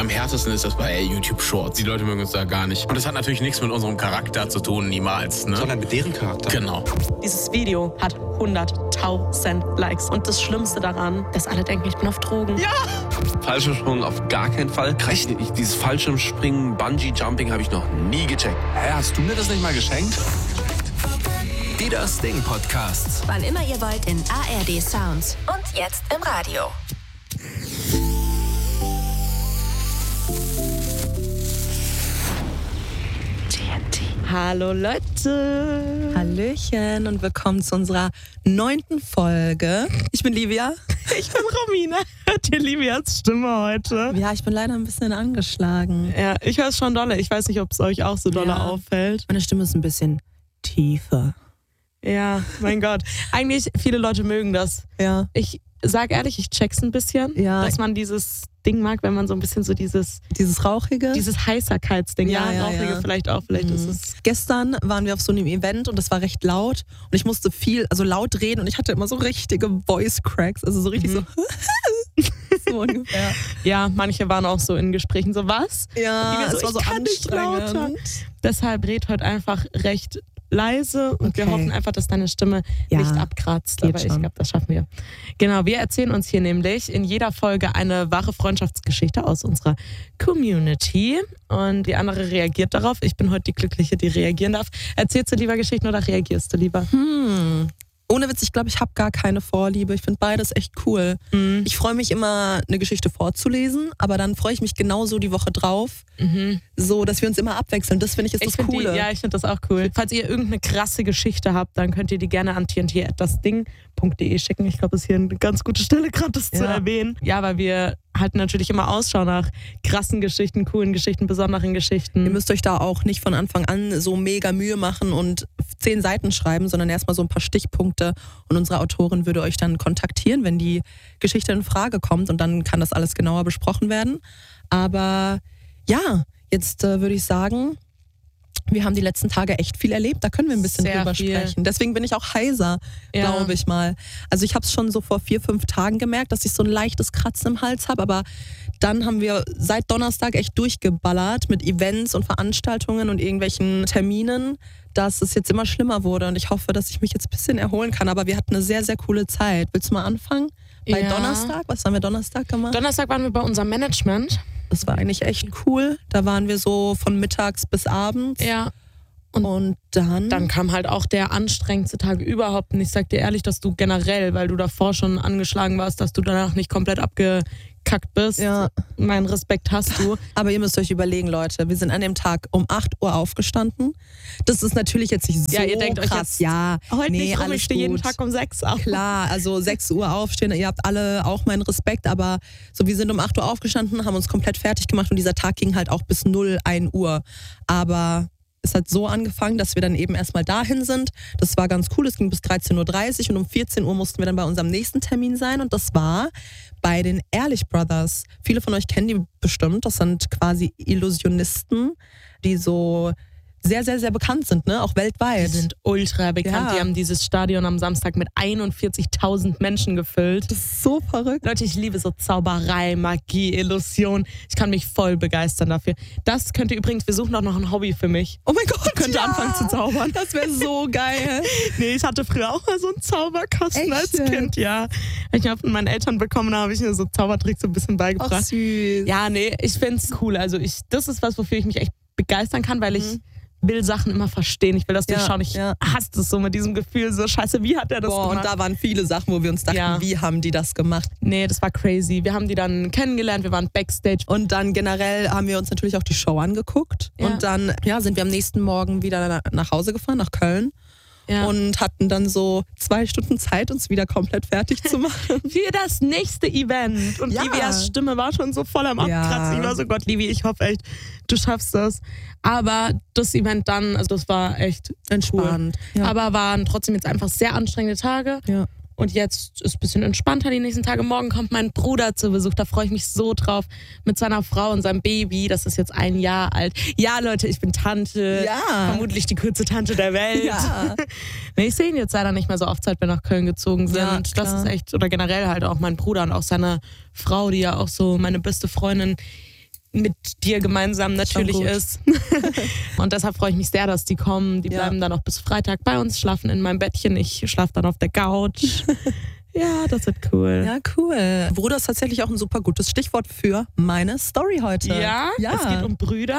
Am härtesten ist das bei YouTube Shorts. Die Leute mögen uns da gar nicht. Und das hat natürlich nichts mit unserem Charakter zu tun, niemals. Ne? Sondern mit deren Charakter. Genau. Dieses Video hat 100.000 Likes. Und das Schlimmste daran, dass alle denken, ich bin auf Drogen. Ja! Fallschirmsprung auf gar keinen Fall. Dieses Fallschirmspringen, Bungee-Jumping habe ich noch nie gecheckt. Hä, hast du mir das nicht mal geschenkt? Die Das Ding Podcasts. Wann immer ihr wollt in ARD Sounds. Und jetzt im Radio. Hallo Leute. Hallöchen und willkommen zu unserer 9. Folge. Ich bin Livia. Ich bin Romina. Hört ihr Livias Stimme heute? Ja, ich bin leider ein bisschen angeschlagen. Ja, ich höre es schon dolle. Ich weiß nicht, ob es euch auch so dolle auffällt. Meine Stimme ist ein bisschen tiefer. Ja, mein Gott. Eigentlich, viele Leute mögen das. Ja. Ich sag ehrlich, ich check's ein bisschen, dass man dieses Ding mag, wenn man so ein bisschen so dieses Rauchige? Dieses Heißerkeitsding. Ja, Rauchige vielleicht auch. Vielleicht ist es... Gestern waren wir auf so einem Event und das war recht laut und ich musste laut reden und ich hatte immer so richtige Voice Cracks, also so richtig so so ungefähr. Ja, manche waren auch so in Gesprächen so, was? Ja, es war so anstrengend. Deshalb red heute einfach recht leise und wir hoffen einfach, dass deine Stimme nicht abkratzt. Aber ich glaube, das schaffen wir. Genau, wir erzählen uns hier nämlich in jeder Folge eine wahre Freundschaftsgeschichte aus unserer Community und die andere reagiert darauf. Ich bin heute die Glückliche, die reagieren darf. Erzählst du lieber Geschichten oder reagierst du lieber? Ohne Witz, ich glaube, ich habe gar keine Vorliebe. Ich finde beides echt cool. Ich freue mich immer, eine Geschichte vorzulesen, aber dann freue ich mich genauso die Woche drauf, so, dass wir uns immer abwechseln. Das finde ich ist das Coole. Ich finde das auch cool. Falls ihr irgendeine krasse Geschichte habt, dann könnt ihr die gerne an tnt@dasding.de schicken. Ich glaube, das ist hier eine ganz gute Stelle, gerade das zu erwähnen. Ja, weil wir halten natürlich immer Ausschau nach krassen Geschichten, coolen Geschichten, besonderen Geschichten. Ihr müsst euch da auch nicht von Anfang an so mega Mühe machen und 10 Seiten schreiben, sondern erstmal so ein paar Stichpunkte und unsere Autorin würde euch dann kontaktieren, wenn die Geschichte in Frage kommt und dann kann das alles genauer besprochen werden. Aber ja, jetzt würde ich sagen, wir haben die letzten Tage echt viel erlebt, da können wir ein bisschen drüber sprechen. Deswegen bin ich auch heiser, glaube ich mal. Also ich habe es schon so vor 4-5 Tagen gemerkt, dass ich so ein leichtes Kratzen im Hals habe, aber dann haben wir seit Donnerstag echt durchgeballert mit Events und Veranstaltungen und irgendwelchen Terminen, dass es jetzt immer schlimmer wurde und ich hoffe, dass ich mich jetzt ein bisschen erholen kann, aber wir hatten eine sehr, sehr coole Zeit. Willst du mal anfangen? Bei Donnerstag? Was haben wir Donnerstag gemacht? Donnerstag waren wir bei unserem Management. Das war eigentlich echt cool. Da waren wir so von mittags bis abends. Ja. Und dann kam halt auch der anstrengendste Tag überhaupt. Und ich sag dir ehrlich, dass du generell, weil du davor schon angeschlagen warst, dass du danach nicht komplett abgekackt bist. Ja. Meinen Respekt hast du. Aber ihr müsst euch überlegen, Leute, wir sind an dem Tag um 8 Uhr aufgestanden. Das ist natürlich jetzt nicht so ihr denkt krass. Euch jetzt, heute nicht rum, ich stehe jeden Tag um 6 auf. Klar, also 6 Uhr aufstehen, ihr habt alle auch meinen Respekt, aber so wir sind um 8 Uhr aufgestanden, haben uns komplett fertig gemacht und dieser Tag ging halt auch bis 1 Uhr. Aber es hat so angefangen, dass wir dann eben erstmal dahin sind. Das war ganz cool, es ging bis 13.30 Uhr und um 14 Uhr mussten wir dann bei unserem nächsten Termin sein und das war bei den Ehrlich Brothers. Viele von euch kennen die bestimmt, das sind quasi Illusionisten, die so sehr, sehr, sehr bekannt sind, ne? Auch weltweit. Die sind ultra bekannt. Ja. Die haben dieses Stadion am Samstag mit 41.000 Menschen gefüllt. Das ist so verrückt. Leute, ich liebe so Zauberei, Magie, Illusion. Ich kann mich voll begeistern dafür. Das könnte übrigens, wir suchen auch noch ein Hobby für mich. Oh mein Gott, ich könnte anfangen zu zaubern. Das wäre so geil. Nee, ich hatte früher auch mal so einen Zauberkasten als Kind, ja. Ich habe von meinen Eltern bekommen, habe ich mir so Zaubertricks so ein bisschen beigebracht. Ach, süß. Ja, nee, ich find's cool. Also das ist was, wofür ich mich echt begeistern kann, weil ich will Sachen immer verstehen. Ich will das durchschauen. Ich hasse das so mit diesem Gefühl, so scheiße, wie hat der das gemacht? Und da waren viele Sachen, wo wir uns dachten, wie haben die das gemacht? Nee, das war crazy. Wir haben die dann kennengelernt, wir waren Backstage. Und dann generell haben wir uns natürlich auch die Show angeguckt. Ja. Und dann sind wir am nächsten Morgen wieder nach Hause gefahren, nach Köln. Ja. Und hatten dann so 2 Stunden Zeit, uns wieder komplett fertig zu machen. Für das nächste Event. Und Livias Stimme war schon so voll am Abkratzen. Ich war so, Gott, Livi, ich hoffe echt, du schaffst das. Aber das Event dann, also das war echt entspannt. Cool. Ja. Aber waren trotzdem jetzt einfach sehr anstrengende Tage. Ja. Und jetzt ist es ein bisschen entspannter die nächsten Tage. Morgen kommt mein Bruder zu Besuch. Da freue ich mich so drauf. Mit seiner Frau und seinem Baby. Das ist jetzt 1 Jahr alt. Ja, Leute, ich bin Tante. Ja. Vermutlich die coolste Tante der Welt. Ja. Nee, ich sehe ihn jetzt leider nicht mehr so oft, seit wir nach Köln gezogen sind. Ja, das ist echt, oder generell halt auch mein Bruder und auch seine Frau, die ja auch so meine beste Freundin mit dir gemeinsam natürlich ist. Und deshalb freue ich mich sehr, dass die kommen. Die bleiben dann noch bis Freitag bei uns, schlafen in meinem Bettchen. Ich schlafe dann auf der Couch. Ja, das wird cool. Ja, cool. Bruder ist tatsächlich auch ein super gutes Stichwort für meine Story heute. Ja? Es geht um Brüder?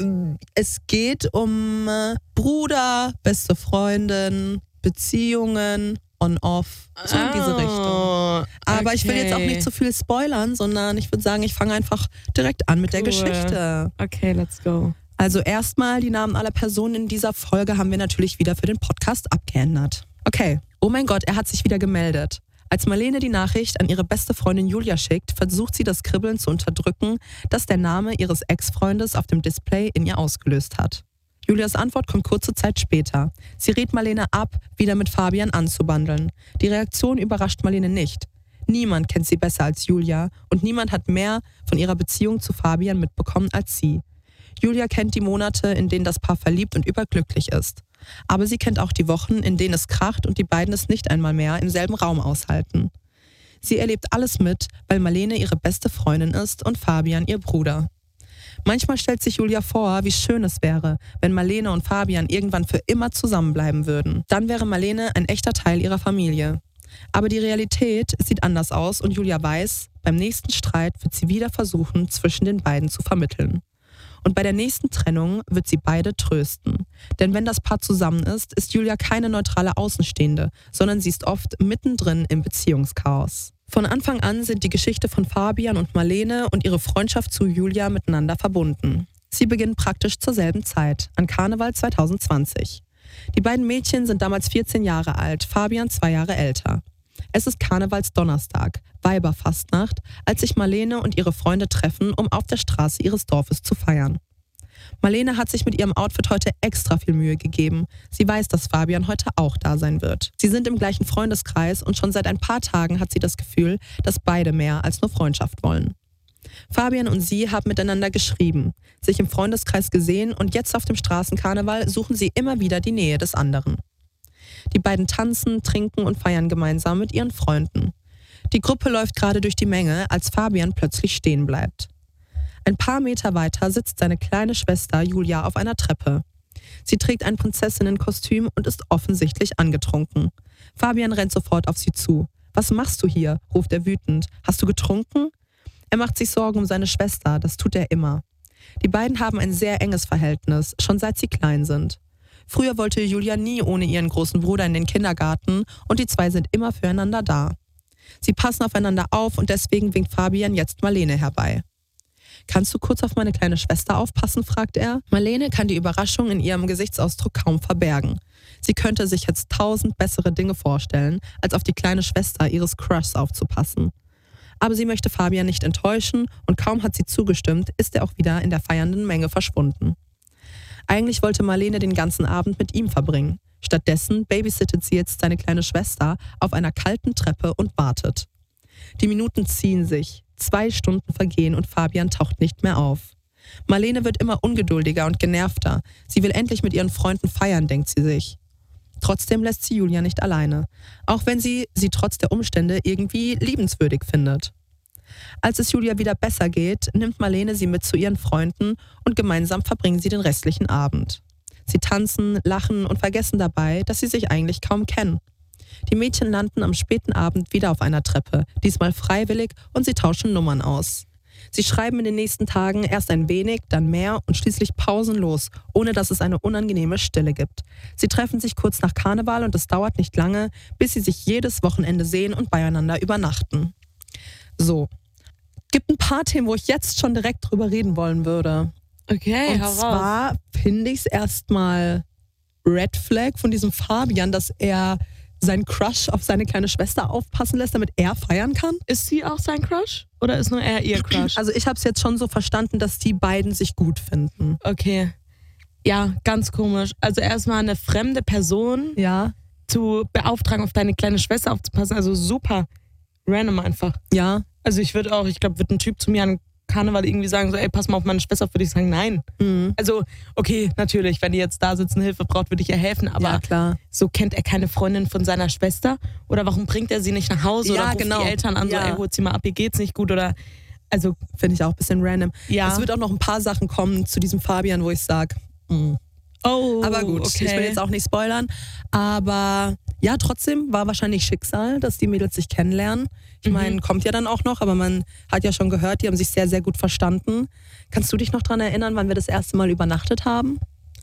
Es geht um Bruder, beste Freundin, Beziehungen, on-off, so in diese Richtung. Aber ich will jetzt auch nicht zu viel spoilern, sondern ich würde sagen, ich fange einfach direkt an mit der Geschichte. Okay, let's go. Also erstmal, die Namen aller Personen in dieser Folge haben wir natürlich wieder für den Podcast abgeändert. Okay, oh mein Gott, er hat sich wieder gemeldet. Als Marlene die Nachricht an ihre beste Freundin Julia schickt, versucht sie das Kribbeln zu unterdrücken, das der Name ihres Ex-Freundes auf dem Display in ihr ausgelöst hat. Julias Antwort kommt kurze Zeit später. Sie rät Marlene ab, wieder mit Fabian anzubandeln. Die Reaktion überrascht Marlene nicht. Niemand kennt sie besser als Julia und niemand hat mehr von ihrer Beziehung zu Fabian mitbekommen als sie. Julia kennt die Monate, in denen das Paar verliebt und überglücklich ist. Aber sie kennt auch die Wochen, in denen es kracht und die beiden es nicht einmal mehr im selben Raum aushalten. Sie erlebt alles mit, weil Marlene ihre beste Freundin ist und Fabian ihr Bruder. Manchmal stellt sich Julia vor, wie schön es wäre, wenn Marlene und Fabian irgendwann für immer zusammenbleiben würden. Dann wäre Marlene ein echter Teil ihrer Familie. Aber die Realität sieht anders aus und Julia weiß, beim nächsten Streit wird sie wieder versuchen, zwischen den beiden zu vermitteln. Und bei der nächsten Trennung wird sie beide trösten. Denn wenn das Paar zusammen ist, ist Julia keine neutrale Außenstehende, sondern sie ist oft mittendrin im Beziehungschaos. Von Anfang an sind die Geschichte von Fabian und Marlene und ihre Freundschaft zu Julia miteinander verbunden. Sie beginnen praktisch zur selben Zeit, an Karneval 2020. Die beiden Mädchen sind damals 14 Jahre alt, Fabian 2 Jahre älter. Es ist Karnevalsdonnerstag, Weiberfastnacht, als sich Marlene und ihre Freunde treffen, um auf der Straße ihres Dorfes zu feiern. Marlene hat sich mit ihrem Outfit heute extra viel Mühe gegeben. Sie weiß, dass Fabian heute auch da sein wird. Sie sind im gleichen Freundeskreis und schon seit ein paar Tagen hat sie das Gefühl, dass beide mehr als nur Freundschaft wollen. Fabian und sie haben miteinander geschrieben, sich im Freundeskreis gesehen und jetzt auf dem Straßenkarneval suchen sie immer wieder die Nähe des anderen. Die beiden tanzen, trinken und feiern gemeinsam mit ihren Freunden. Die Gruppe läuft gerade durch die Menge, als Fabian plötzlich stehen bleibt. Ein paar Meter weiter sitzt seine kleine Schwester Julia auf einer Treppe. Sie trägt ein Prinzessinnenkostüm und ist offensichtlich angetrunken. Fabian rennt sofort auf sie zu. »Was machst du hier?« ruft er wütend. »Hast du getrunken?« Er macht sich Sorgen um seine Schwester, das tut er immer. Die beiden haben ein sehr enges Verhältnis, schon seit sie klein sind. Früher wollte Julia nie ohne ihren großen Bruder in den Kindergarten und die zwei sind immer füreinander da. Sie passen aufeinander auf und deswegen winkt Fabian jetzt Marlene herbei. »Kannst du kurz auf meine kleine Schwester aufpassen?« fragt er. Marlene kann die Überraschung in ihrem Gesichtsausdruck kaum verbergen. Sie könnte sich jetzt 1000 bessere Dinge vorstellen, als auf die kleine Schwester ihres Crushs aufzupassen. Aber sie möchte Fabian nicht enttäuschen und kaum hat sie zugestimmt, ist er auch wieder in der feiernden Menge verschwunden. Eigentlich wollte Marlene den ganzen Abend mit ihm verbringen. Stattdessen babysittet sie jetzt seine kleine Schwester auf einer kalten Treppe und wartet. Die Minuten ziehen sich, 2 Stunden vergehen und Fabian taucht nicht mehr auf. Marlene wird immer ungeduldiger und genervter. Sie will endlich mit ihren Freunden feiern, denkt sie sich. Trotzdem lässt sie Julia nicht alleine, auch wenn sie trotz der Umstände irgendwie liebenswürdig findet. Als es Julia wieder besser geht, nimmt Marlene sie mit zu ihren Freunden und gemeinsam verbringen sie den restlichen Abend. Sie tanzen, lachen und vergessen dabei, dass sie sich eigentlich kaum kennen. Die Mädchen landen am späten Abend wieder auf einer Treppe, diesmal freiwillig, und sie tauschen Nummern aus. Sie schreiben in den nächsten Tagen erst ein wenig, dann mehr und schließlich pausenlos, ohne dass es eine unangenehme Stille gibt. Sie treffen sich kurz nach Karneval und es dauert nicht lange, bis sie sich jedes Wochenende sehen und beieinander übernachten. So, gibt ein paar Themen, wo ich jetzt schon direkt drüber reden wollen würde. Okay, und zwar finde ich es erstmal Red Flag von diesem Fabian, dass er seinen Crush auf seine kleine Schwester aufpassen lässt, damit er feiern kann. Ist sie auch sein Crush? Oder ist nur er ihr Crush? Also ich habe es jetzt schon so verstanden, dass die beiden sich gut finden. Okay. Ja, ganz komisch. Also erstmal eine fremde Person zu beauftragen, auf deine kleine Schwester aufzupassen. Also super random einfach. Ja. Also ich glaube, wird ein Typ zu mir an Karneval irgendwie sagen, so, ey, pass mal auf meine Schwester, würde ich sagen, nein. Mhm. Also, okay, natürlich, wenn die jetzt da sitzen, Hilfe braucht, würde ich ihr helfen, aber ja, klar. So kennt er keine Freundin von seiner Schwester? Oder warum bringt er sie nicht nach Hause? Oder ruft die Eltern an, so, ey, holt sie mal ab, ihr geht's nicht gut, oder, Also finde ich auch ein bisschen random. Ja. Es wird auch noch ein paar Sachen kommen zu diesem Fabian, wo ich sage, Oh, aber gut, okay. Ich will jetzt auch nicht spoilern. Aber ja, trotzdem war wahrscheinlich Schicksal, dass die Mädels sich kennenlernen. Ich meine, kommt ja dann auch noch, aber man hat ja schon gehört, die haben sich sehr, sehr gut verstanden. Kannst du dich noch daran erinnern, wann wir das erste Mal übernachtet haben?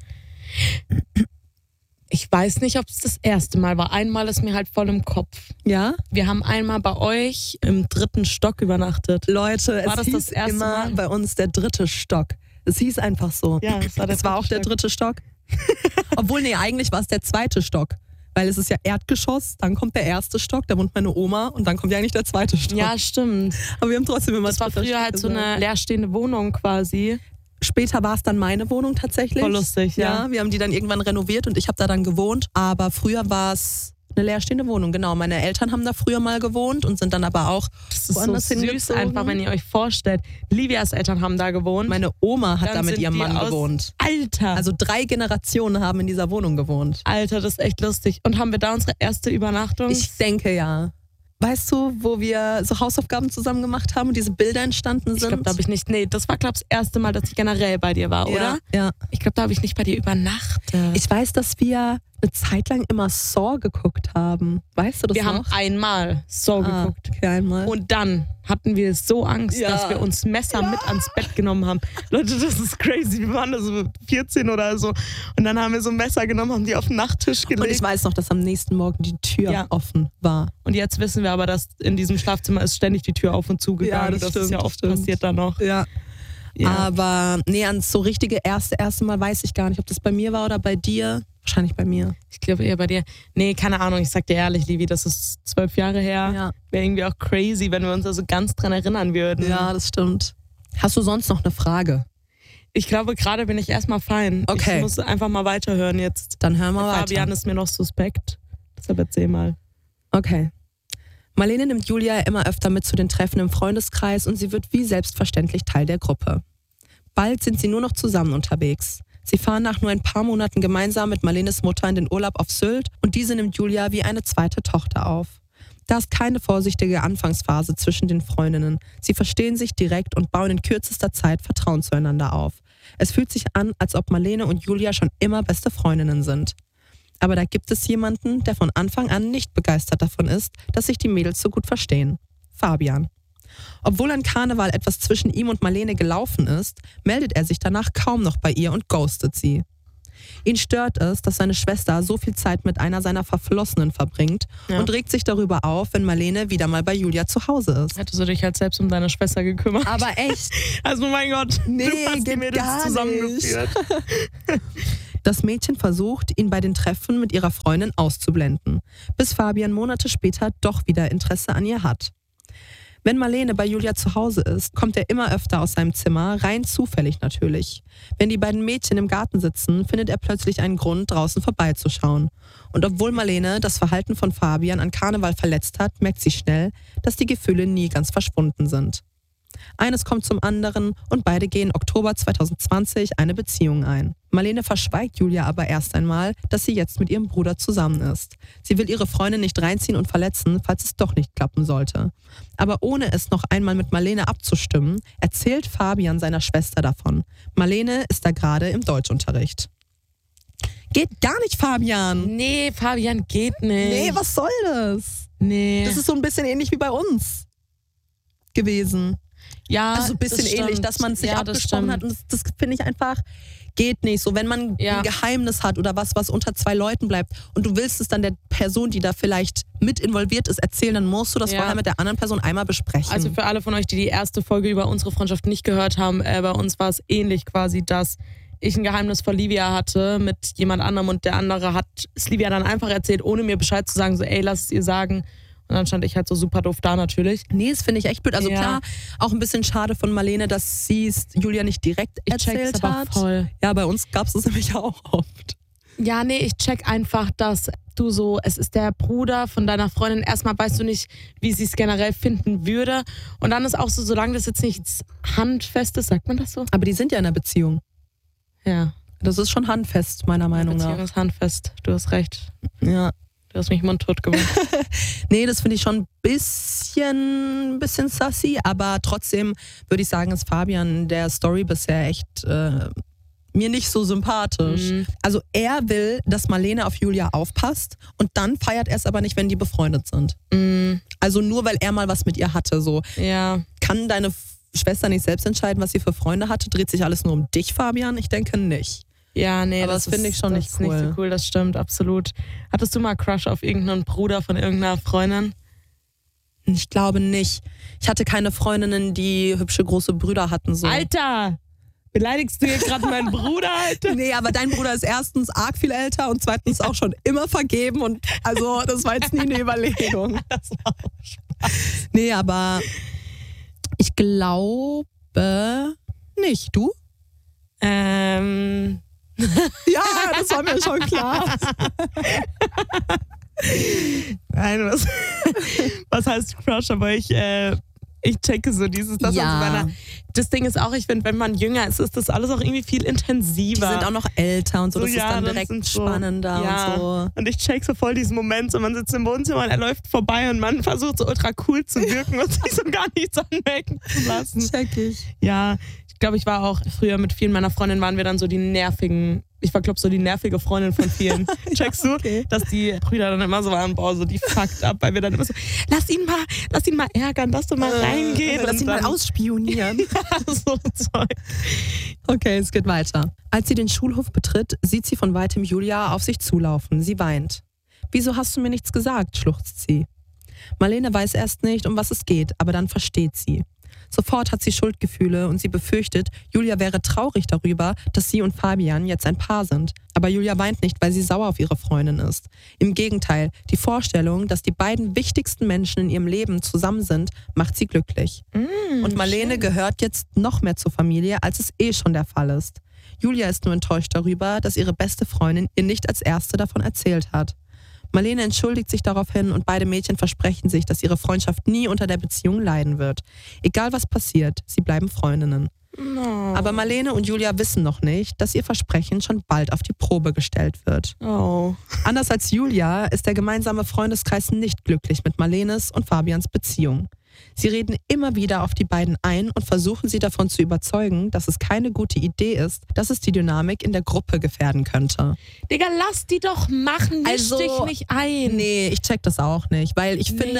Ich weiß nicht, ob es das erste Mal war. Einmal ist mir halt voll im Kopf. Ja? Wir haben einmal bei euch im 3. Stock übernachtet. Leute, War es das hieß das erste immer Mal? bei uns der 3. Stock. Es hieß einfach so. Ja, es war auch der 3. Stock. Obwohl, nee, eigentlich war es der 2. Stock. Weil es ist ja Erdgeschoss, dann kommt der 1. Stock, da wohnt meine Oma und dann kommt ja eigentlich der 2. Stock. Ja, stimmt. Aber wir haben trotzdem immer Das war 3. früher Stock halt so gesagt. eine leerstehende Wohnung quasi. Später war es dann meine Wohnung tatsächlich. Voll lustig, ja. Wir haben die dann irgendwann renoviert und ich habe da dann gewohnt. Aber früher war es eine leerstehende Wohnung, genau. Meine Eltern haben da früher mal gewohnt und sind dann aber auch Das ist woanders so süß hingezogen. einfach, wenn ihr euch vorstellt. Livias Eltern haben da gewohnt. Meine Oma hat Dann da mit sind ihrem die Mann aus- gewohnt. Alter. Also 3 Generationen haben in dieser Wohnung gewohnt. Alter, das ist echt lustig. Und haben wir da unsere erste Übernachtung? Ich denke ja. Weißt du, wo wir so Hausaufgaben zusammen gemacht haben und diese Bilder entstanden sind? Ich glaube, da habe ich nicht. Nee, das war, glaube ich, das erste Mal, dass ich generell bei dir war, oder? Ja. Ich glaube, da habe ich nicht bei dir übernachtet. Ich weiß, dass wir eine Zeit lang immer Saw geguckt haben. Weißt du das Wir noch? haben einmal so geguckt. Okay, einmal. Und dann hatten wir so Angst, Ja. dass wir uns Messer mit ans Bett genommen haben. Leute, das ist crazy. Wir waren da so 14 oder so. Und dann haben wir so Messer genommen, haben die auf den Nachttisch gelegt. Und ich weiß noch, dass am nächsten Morgen die Tür offen war. Und jetzt wissen wir aber, dass in diesem Schlafzimmer ist ständig die Tür auf und zu gegangen. Ja, das ist ja stimmt, oft stimmt. passiert dann noch. Ja. Ja. Aber nee, ans so richtige erste Mal weiß ich gar nicht, ob das bei mir war oder bei dir. Wahrscheinlich bei mir. Ich glaube eher bei dir. Nee, keine Ahnung. Ich sag dir ehrlich, Livi, das ist 12 Jahre her. Ja. Wäre irgendwie auch crazy, wenn wir uns da so ganz dran erinnern würden. Ja, das stimmt. Hast du sonst noch eine Frage? Ich glaube, gerade bin ich erstmal fein. Okay. Ich muss einfach mal weiterhören jetzt. Dann hören wir Fabian weiter. ist mir noch suspekt. Deshalb erzähl mal. Okay. Marlene nimmt Julia immer öfter mit zu den Treffen im Freundeskreis und sie wird wie selbstverständlich Teil der Gruppe. Bald sind sie nur noch zusammen unterwegs. Sie fahren nach nur ein paar Monaten gemeinsam mit Marlenes Mutter in den Urlaub auf Sylt und diese nimmt Julia wie eine zweite Tochter auf. Da ist keine vorsichtige Anfangsphase zwischen den Freundinnen. Sie verstehen sich direkt und bauen in kürzester Zeit Vertrauen zueinander auf. Es fühlt sich an, als ob Marlene und Julia schon immer beste Freundinnen sind. Aber da gibt es jemanden, der von Anfang an nicht begeistert davon ist, dass sich die Mädels so gut verstehen. Fabian. Obwohl an Karneval etwas zwischen ihm und Marlene gelaufen ist, meldet er sich danach kaum noch bei ihr und ghostet sie. Ihn stört es, dass seine Schwester so viel Zeit mit einer seiner Verflossenen verbringt und regt sich darüber auf, wenn Marlene wieder mal bei Julia zu Hause ist. Hättest du dich halt selbst um deine Schwester gekümmert? Aber echt, Also mein Gott, Nee, du hast die geht Mädels gar zusammengeführt. das Mädchen versucht, ihn bei den Treffen mit ihrer Freundin auszublenden, bis Fabian Monate später doch wieder Interesse an ihr hat. Wenn Marlene bei Julia zu Hause ist, kommt er immer öfter aus seinem Zimmer, rein zufällig natürlich. Wenn die beiden Mädchen im Garten sitzen, findet er plötzlich einen Grund, draußen vorbeizuschauen. Und obwohl Marlene das Verhalten von Fabian an Karneval verletzt hat, merkt sie schnell, dass die Gefühle nie ganz verschwunden sind. Eines kommt zum anderen und beide gehen Oktober 2020 eine Beziehung ein. Marlene verschweigt Julia aber erst einmal, dass sie jetzt mit ihrem Bruder zusammen ist. Sie will ihre Freundin nicht reinziehen und verletzen, falls es doch nicht klappen sollte. Aber ohne es noch einmal mit Marlene abzustimmen, erzählt Fabian seiner Schwester davon. Marlene ist da gerade im Deutschunterricht. Geht gar nicht, Fabian! Nee, Fabian geht nicht. Nee, was soll das? Nee. Das ist so ein bisschen ähnlich wie bei uns gewesen. ja, Also so ein bisschen das ähnlich, stimmt. dass man sich Ja, das abgesprochen stimmt. hat. Und das finde ich einfach, geht nicht. So, wenn man ein Geheimnis hat oder was unter 2 Leuten bleibt und du willst es dann der Person, die da vielleicht mit involviert ist, erzählen, dann musst du das vorher mit der anderen Person einmal besprechen. Also für alle von euch, die die erste Folge über unsere Freundschaft nicht gehört haben, bei uns war es ähnlich quasi, dass ich ein Geheimnis vor Livia hatte mit jemand anderem und der andere hat es Livia dann einfach erzählt, ohne mir Bescheid zu sagen, so ey, lass es ihr sagen. Und dann stand ich halt so super doof da natürlich. Nee, das finde ich echt blöd. Also Ja. klar, auch ein bisschen schade von Marlene, dass sie es Julia nicht direkt Ich check's erzählt aber hat. voll. Ja, bei uns gab es das nämlich auch oft. Ja, nee, ich check einfach, dass du so, es ist der Bruder von deiner Freundin. Erstmal weißt du nicht, wie sie es generell finden würde. Und dann ist auch so, solange das jetzt nichts Handfestes, sagt man das so? Aber die sind ja in einer Beziehung. Ja. Das ist schon handfest, meiner Meinung Beziehung nach. ist handfest, du hast recht. Ja. Du hast mich mundtot gemacht. Nee, das finde ich schon ein bisschen sassy, aber trotzdem würde ich sagen, ist Fabian der Story bisher echt mir nicht so sympathisch. Also er will, dass Marlene auf Julia aufpasst und dann feiert er es aber nicht, wenn die befreundet sind. Also nur, weil er mal was mit ihr hatte. So. Ja. Kann deine Schwester nicht selbst entscheiden, was sie für Freunde hatte? Dreht sich alles nur um dich, Fabian? Ich denke nicht. Ja, nee, aber das finde ich schon nicht cool. Das ist nicht so cool, das stimmt, absolut. Hattest du mal Crush auf irgendeinen Bruder von irgendeiner Freundin? Ich glaube nicht. Ich hatte keine Freundinnen, die hübsche große Brüder hatten. So. Alter! Beleidigst du hier gerade meinen Bruder, Alter? Nee, aber dein Bruder ist erstens arg viel älter und zweitens auch schon immer vergeben und also das war jetzt nie eine Überlegung. Das war auch Spaß. Nee, aber ich glaube nicht. Du? Ja, das war mir schon klar. Nein, was heißt Crush? Aber ich checke so dieses, das ja. Das Ding ist auch, ich finde, wenn man jünger ist, ist das alles auch irgendwie viel intensiver. Die sind auch noch älter und so, das ist dann direkt spannender und so. Und ich check so voll diesen Moment, so man sitzt im Wohnzimmer und er läuft vorbei und man versucht so ultra cool zu wirken und sich so gar nichts anmerken zu lassen. Check ich. Ja, ich glaube, ich war auch früher mit vielen meiner Freundinnen, waren wir dann so die nervigen, ich war glaube so die nervige Freundin von vielen. Checkst du, dass die Brüder dann immer so waren, boah, so die fucked up, weil wir dann immer so, lass ihn mal ärgern, lass du mal reingehen. Lass ihn mal ausspionieren. Ja, so Zeug. Okay, es geht weiter. Als sie den Schulhof betritt, sieht sie von weitem Julia auf sich zulaufen. Sie weint. Wieso hast du mir nichts gesagt, schluchzt sie. Marlene weiß erst nicht, um was es geht, aber dann versteht sie. Sofort hat sie Schuldgefühle und sie befürchtet, Julia wäre traurig darüber, dass sie und Fabian jetzt ein Paar sind. Aber Julia weint nicht, weil sie sauer auf ihre Freundin ist. Im Gegenteil, die Vorstellung, dass die beiden wichtigsten Menschen in ihrem Leben zusammen sind, macht sie glücklich. Und Marlene gehört jetzt noch mehr zur Familie, als es eh schon der Fall ist. Julia ist nur enttäuscht darüber, dass ihre beste Freundin ihr nicht als erste davon erzählt hat. Marlene entschuldigt sich daraufhin und beide Mädchen versprechen sich, dass ihre Freundschaft nie unter der Beziehung leiden wird. Egal was passiert, sie bleiben Freundinnen. No. Aber Marlene und Julia wissen noch nicht, dass ihr Versprechen schon bald auf die Probe gestellt wird. Oh. Anders als Julia ist der gemeinsame Freundeskreis nicht glücklich mit Marlenes und Fabians Beziehung. Sie reden immer wieder auf die beiden ein und versuchen sie davon zu überzeugen, dass es keine gute Idee ist, dass es die Dynamik in der Gruppe gefährden könnte. Digga, lass die doch machen, misch dich nicht ein. Nee, ich check das auch nicht, weil ich finde,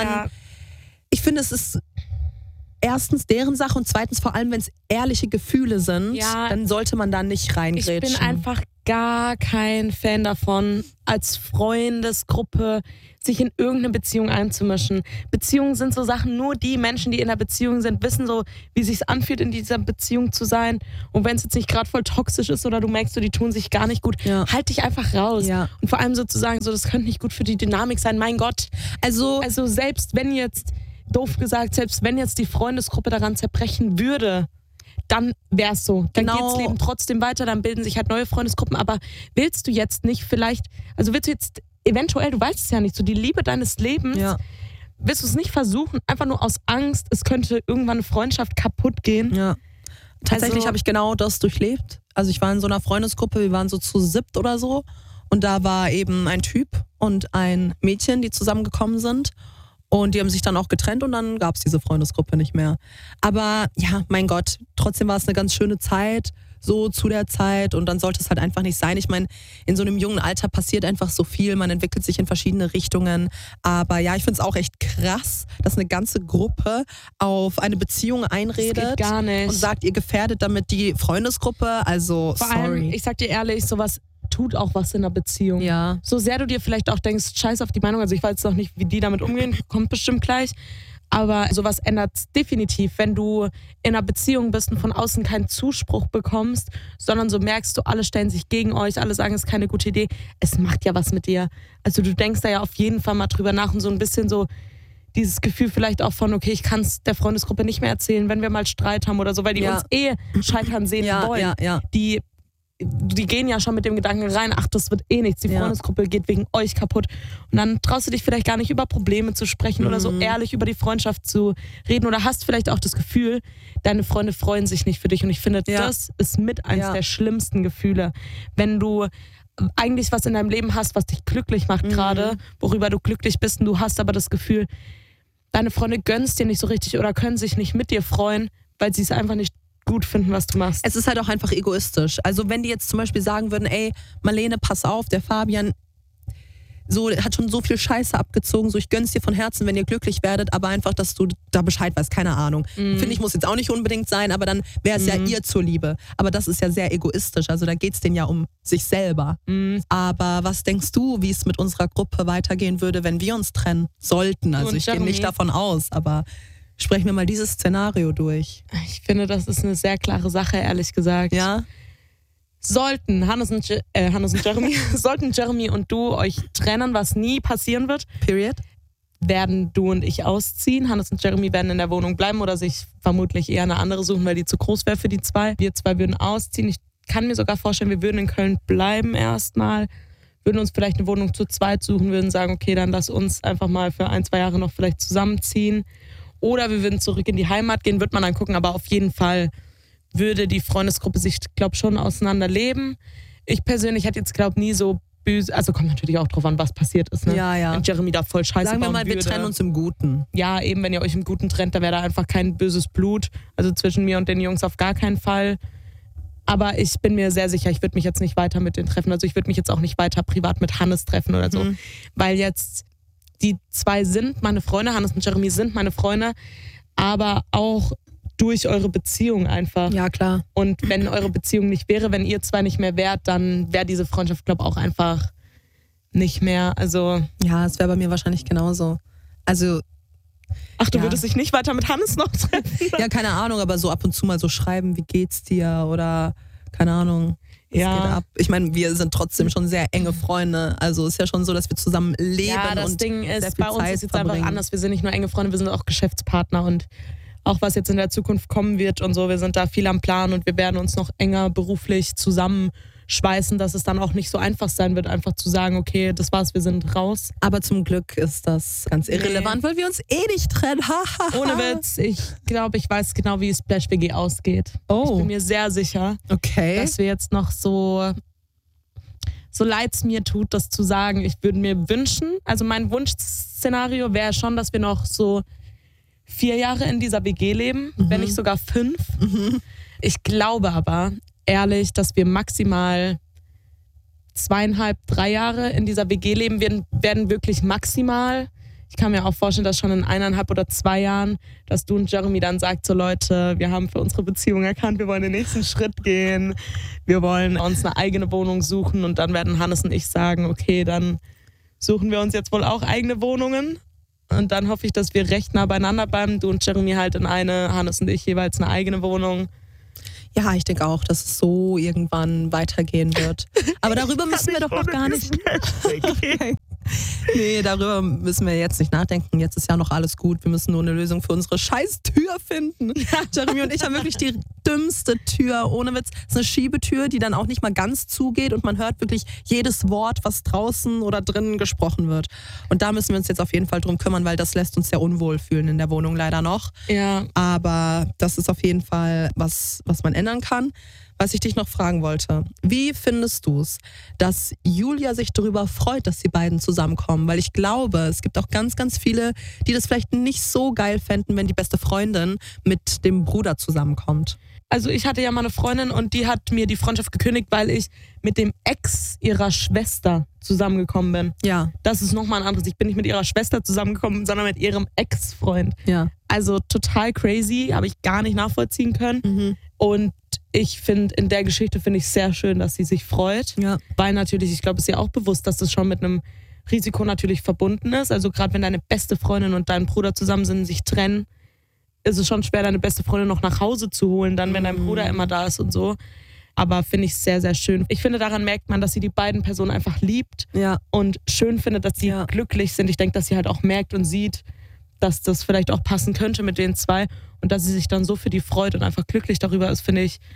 ich finde, es ist erstens deren Sache und zweitens vor allem, wenn es ehrliche Gefühle sind, dann sollte man da nicht reingrätschen. Ich bin einfach gar kein Fan davon, als Freundesgruppe sich in irgendeine Beziehung einzumischen. Beziehungen sind so Sachen, nur die Menschen, die in einer Beziehung sind, wissen so, wie es sich anfühlt, in dieser Beziehung zu sein. Und wenn es jetzt nicht gerade voll toxisch ist oder du merkst, so, die tun sich gar nicht gut, halt dich einfach raus. Ja. Und vor allem sozusagen, so, das könnte nicht gut für die Dynamik sein. Mein Gott. Also selbst wenn jetzt, doof gesagt, selbst wenn jetzt die Freundesgruppe daran zerbrechen würde, dann wäre es so. Dann geht das Leben trotzdem weiter, dann bilden sich halt neue Freundesgruppen. Aber willst du jetzt nicht vielleicht, also willst du jetzt eventuell, du weißt es ja nicht, so die Liebe deines Lebens, willst du es nicht versuchen, einfach nur aus Angst, es könnte irgendwann eine Freundschaft kaputt gehen? Ja. Tatsächlich habe ich genau das durchlebt. Also ich war in so einer Freundesgruppe, wir waren so zu 7 oder so und da war eben ein Typ und ein Mädchen, die zusammengekommen sind. Und die haben sich dann auch getrennt und dann gab es diese Freundesgruppe nicht mehr. Aber ja, mein Gott, trotzdem war es eine ganz schöne Zeit, so zu der Zeit. Und dann sollte es halt einfach nicht sein. Ich meine, in so einem jungen Alter passiert einfach so viel. Man entwickelt sich in verschiedene Richtungen. Aber ja, ich finde es auch echt krass, dass eine ganze Gruppe auf eine Beziehung einredet. Das geht gar nicht. Und sagt, ihr gefährdet damit die Freundesgruppe. Also, vor allem, ich sag dir ehrlich, sowas tut auch was in einer Beziehung. Ja. So sehr du dir vielleicht auch denkst, scheiß auf die Meinung, also ich weiß jetzt noch nicht, wie die damit umgehen, kommt bestimmt gleich, aber sowas ändert definitiv, wenn du in einer Beziehung bist und von außen keinen Zuspruch bekommst, sondern so merkst du, alle stellen sich gegen euch, alle sagen, es ist keine gute Idee, es macht ja was mit dir. Also du denkst da ja auf jeden Fall mal drüber nach und so ein bisschen so dieses Gefühl vielleicht auch von, okay, ich kann es der Freundesgruppe nicht mehr erzählen, wenn wir mal Streit haben oder so, weil die uns scheitern sehen wollen. Ja. Die gehen ja schon mit dem Gedanken rein, ach, das wird eh nichts, die Freundesgruppe geht wegen euch kaputt. Und dann traust du dich vielleicht gar nicht über Probleme zu sprechen oder so ehrlich über die Freundschaft zu reden oder hast vielleicht auch das Gefühl, deine Freunde freuen sich nicht für dich. Und ich finde, das ist mit eins der schlimmsten Gefühle, wenn du eigentlich was in deinem Leben hast, was dich glücklich macht gerade, worüber du glücklich bist und du hast aber das Gefühl, deine Freunde gönnen es dir nicht so richtig oder können sich nicht mit dir freuen, weil sie es einfach nicht gut finden, was du machst. Es ist halt auch einfach egoistisch. Also wenn die jetzt zum Beispiel sagen würden, ey, Marlene, pass auf, der Fabian hat schon so viel Scheiße abgezogen, so ich gönn's dir von Herzen, wenn ihr glücklich werdet, aber einfach, dass du da Bescheid weißt, keine Ahnung. Finde ich, muss jetzt auch nicht unbedingt sein, aber dann wäre es ja ihr zur Liebe. Aber das ist ja sehr egoistisch, also da geht's denen ja um sich selber. Aber was denkst du, wie es mit unserer Gruppe weitergehen würde, wenn wir uns trennen sollten? Also ich gehe nicht davon aus, aber sprechen wir mal dieses Szenario durch. Ich finde, das ist eine sehr klare Sache, ehrlich gesagt. Ja? Sollten Hannes und Jeremy, sollten Jeremy und du euch trennen, was nie passieren wird, Period, werden du und ich ausziehen. Hannes und Jeremy werden in der Wohnung bleiben oder sich vermutlich eher eine andere suchen, weil die zu groß wäre für die zwei. Wir zwei würden ausziehen. Ich kann mir sogar vorstellen, wir würden in Köln bleiben erstmal, würden uns vielleicht eine Wohnung zu zweit suchen, würden sagen, okay, dann lass uns einfach mal für 1-2 Jahre noch vielleicht zusammenziehen. Oder wir würden zurück in die Heimat gehen, wird man dann gucken, aber auf jeden Fall würde die Freundesgruppe sich, glaube ich, schon auseinanderleben. Ich persönlich hätte jetzt, glaube ich, nie so böse, also kommt natürlich auch drauf an, was passiert ist. Ne? Ja. Wenn Jeremy da voll Scheiße sagen wir mal, würde. wir trennen uns im Guten. Ja, eben, wenn ihr euch im Guten trennt, dann wäre da einfach kein böses Blut. Also zwischen mir und den Jungs auf gar keinen Fall. Aber ich bin mir sehr sicher, ich würde mich jetzt nicht weiter mit denen treffen. Also ich würde mich jetzt auch nicht weiter privat mit Hannes treffen oder so. Weil jetzt die zwei sind meine Freunde, Hannes und Jeremy sind meine Freunde, aber auch durch eure Beziehung einfach. Ja, klar. Und wenn eure Beziehung nicht wäre, wenn ihr zwei nicht mehr wärt, dann wäre diese Freundschaft, glaube ich, auch einfach nicht mehr. Also ja, es wäre bei mir wahrscheinlich genauso. Also ach, du würdest dich nicht weiter mit Hannes noch treffen? Ja, keine Ahnung, aber so ab und zu mal so schreiben, wie geht's dir oder keine Ahnung. Geht ab. Ich meine, wir sind trotzdem schon sehr enge Freunde. Also ist ja schon so, dass wir zusammen leben. Ja, das und Ding ist, bei uns Zeit ist jetzt verbringen. einfach anders. Wir sind nicht nur enge Freunde, wir sind auch Geschäftspartner und auch was jetzt in der Zukunft kommen wird und so. Wir sind da viel am Plan und wir werden uns noch enger beruflich zusammenschweißen, dass es dann auch nicht so einfach sein wird, einfach zu sagen, okay, das war's, wir sind raus. Aber zum Glück ist das ganz irrelevant, weil wir uns nicht trennen. Ohne Witz, ich glaube, ich weiß genau, wie Splash WG ausgeht. Ich bin mir sehr sicher, dass wir jetzt noch so leid es mir tut, das zu sagen, ich würde mir wünschen, also mein Wunschszenario wäre schon, dass wir noch so 4 Jahre in dieser WG leben, wenn nicht sogar 5. Ich glaube aber, ehrlich, dass wir maximal 2,5, 3 Jahre in dieser WG leben werden wirklich maximal. Ich kann mir auch vorstellen, dass schon in 1,5 oder 2 Jahren, dass du und Jeremy dann sagt, so Leute, wir haben für unsere Beziehung erkannt, wir wollen den nächsten Schritt gehen, wir wollen uns eine eigene Wohnung suchen und dann werden Hannes und ich sagen, okay, dann suchen wir uns jetzt wohl auch eigene Wohnungen. Und dann hoffe ich, dass wir recht nah beieinander bleiben. Du und Jeremy halt in eine, Hannes und ich jeweils eine eigene Wohnung. Ja, ich denke auch, dass es so irgendwann weitergehen wird. Aber darüber müssen wir doch noch gar nicht. Nee, darüber müssen wir jetzt nicht nachdenken. Jetzt ist ja noch alles gut. Wir müssen nur eine Lösung für unsere scheiß Tür finden. Jeremy und ich haben wirklich die dümmste Tür. Ohne Witz. Es ist eine Schiebetür, die dann auch nicht mal ganz zugeht und man hört wirklich jedes Wort, was draußen oder drinnen gesprochen wird. Und da müssen wir uns jetzt auf jeden Fall drum kümmern, weil das lässt uns sehr unwohl fühlen in der Wohnung leider noch. Ja. Aber das ist auf jeden Fall was man ändern kann. Was ich dich noch fragen wollte, wie findest du es, dass Julia sich darüber freut, dass die beiden zusammenkommen? Weil ich glaube, es gibt auch ganz, ganz viele, die das vielleicht nicht so geil fänden, wenn die beste Freundin mit dem Bruder zusammenkommt. Also ich hatte ja mal eine Freundin und die hat mir die Freundschaft gekündigt, weil ich mit dem Ex ihrer Schwester zusammengekommen bin. Ja. Das ist nochmal ein anderes. Ich bin nicht mit ihrer Schwester zusammengekommen, sondern mit ihrem Ex-Freund. Ja. Also total crazy, habe ich gar nicht nachvollziehen können. Und ich finde, in der Geschichte finde ich es sehr schön, dass sie sich freut. Ja. Weil natürlich, ich glaube, es ist ihr auch bewusst, dass das schon mit einem Risiko natürlich verbunden ist. Also gerade wenn deine beste Freundin und dein Bruder zusammen sind, sich trennen, ist es schon schwer, deine beste Freundin noch nach Hause zu holen, dann wenn dein Bruder immer da ist und so. Aber finde ich sehr, sehr schön. Ich finde, daran merkt man, dass sie die beiden Personen einfach liebt und schön findet, dass sie glücklich sind. Ich denke, dass sie halt auch merkt und sieht, dass das vielleicht auch passen könnte mit den zwei und dass sie sich dann so für die freut und einfach glücklich darüber ist, finde ich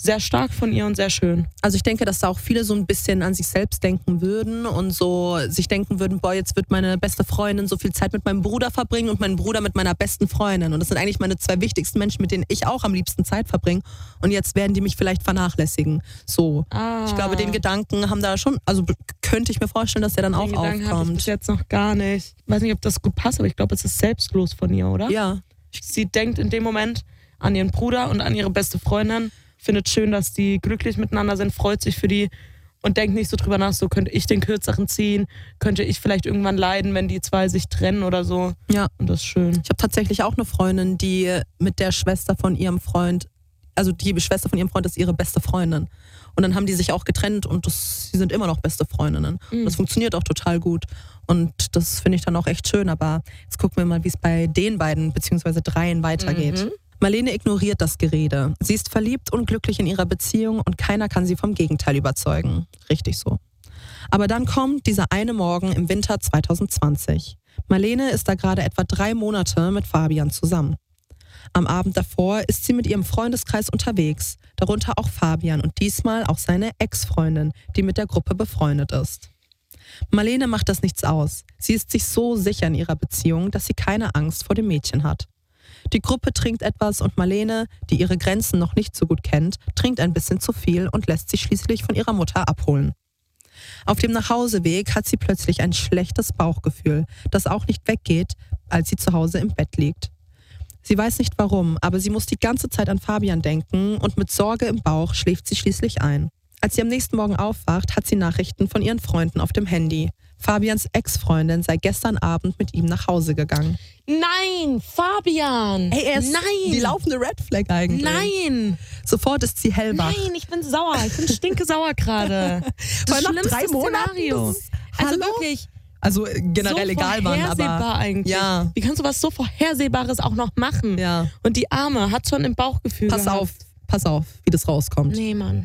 sehr stark von ihr und sehr schön. Also ich denke, dass da auch viele so ein bisschen an sich selbst denken würden und so sich denken würden, boah, jetzt wird meine beste Freundin so viel Zeit mit meinem Bruder verbringen und mein Bruder mit meiner besten Freundin. Und das sind eigentlich meine 2 wichtigsten Menschen, mit denen ich auch am liebsten Zeit verbringe. Und jetzt werden die mich vielleicht vernachlässigen. So. Ich glaube, den Gedanken haben da schon, also könnte ich mir vorstellen, dass der dann auch aufkommt. Habe ich bis jetzt noch gar nicht. Ich weiß nicht, ob das gut passt, aber ich glaube, es ist selbstlos von ihr, oder? Ja. Sie denkt in dem Moment an ihren Bruder und an ihre beste Freundin, findet schön, dass die glücklich miteinander sind, freut sich für die und denkt nicht so drüber nach, so könnte ich den Kürzeren ziehen, könnte ich vielleicht irgendwann leiden, wenn die 2 sich trennen oder so. Ja. Und das ist schön. Ich habe tatsächlich auch eine Freundin, die mit der Schwester von ihrem Freund, also die Schwester von ihrem Freund ist ihre beste Freundin. Und dann haben die sich auch getrennt und sie sind immer noch beste Freundinnen. Und das funktioniert auch total gut. Und das finde ich dann auch echt schön. Aber jetzt gucken wir mal, wie es bei den beiden bzw. 3 weitergeht. Marlene ignoriert das Gerede. Sie ist verliebt und glücklich in ihrer Beziehung und keiner kann sie vom Gegenteil überzeugen. Richtig so. Aber dann kommt dieser eine Morgen im Winter 2020. Marlene ist da gerade etwa 3 Monate mit Fabian zusammen. Am Abend davor ist sie mit ihrem Freundeskreis unterwegs, darunter auch Fabian und diesmal auch seine Ex-Freundin, die mit der Gruppe befreundet ist. Marlene macht das nichts aus. Sie ist sich so sicher in ihrer Beziehung, dass sie keine Angst vor dem Mädchen hat. Die Gruppe trinkt etwas und Marlene, die ihre Grenzen noch nicht so gut kennt, trinkt ein bisschen zu viel und lässt sich schließlich von ihrer Mutter abholen. Auf dem Nachhauseweg hat sie plötzlich ein schlechtes Bauchgefühl, das auch nicht weggeht, als sie zu Hause im Bett liegt. Sie weiß nicht warum, aber sie muss die ganze Zeit an Fabian denken und mit Sorge im Bauch schläft sie schließlich ein. Als sie am nächsten Morgen aufwacht, hat sie Nachrichten von ihren Freunden auf dem Handy. Fabians Ex-Freundin sei gestern Abend mit ihm nach Hause gegangen. Nein, Fabian! Ey, er ist die laufende Red Flag eigentlich. Nein! Sofort ist sie hellwach. Nein, ich bin sauer. Ich bin stinkesauer gerade. Das Vor allem nach 3 Monaten, Szenario. Also wirklich. Also generell so egal wann, aber vorhersehbar eigentlich. Ja. Wie kannst du was so Vorhersehbares auch noch machen? Ja. Und die Arme hat schon im Bauchgefühl Pass auf, wie das rauskommt. Nee, Mann.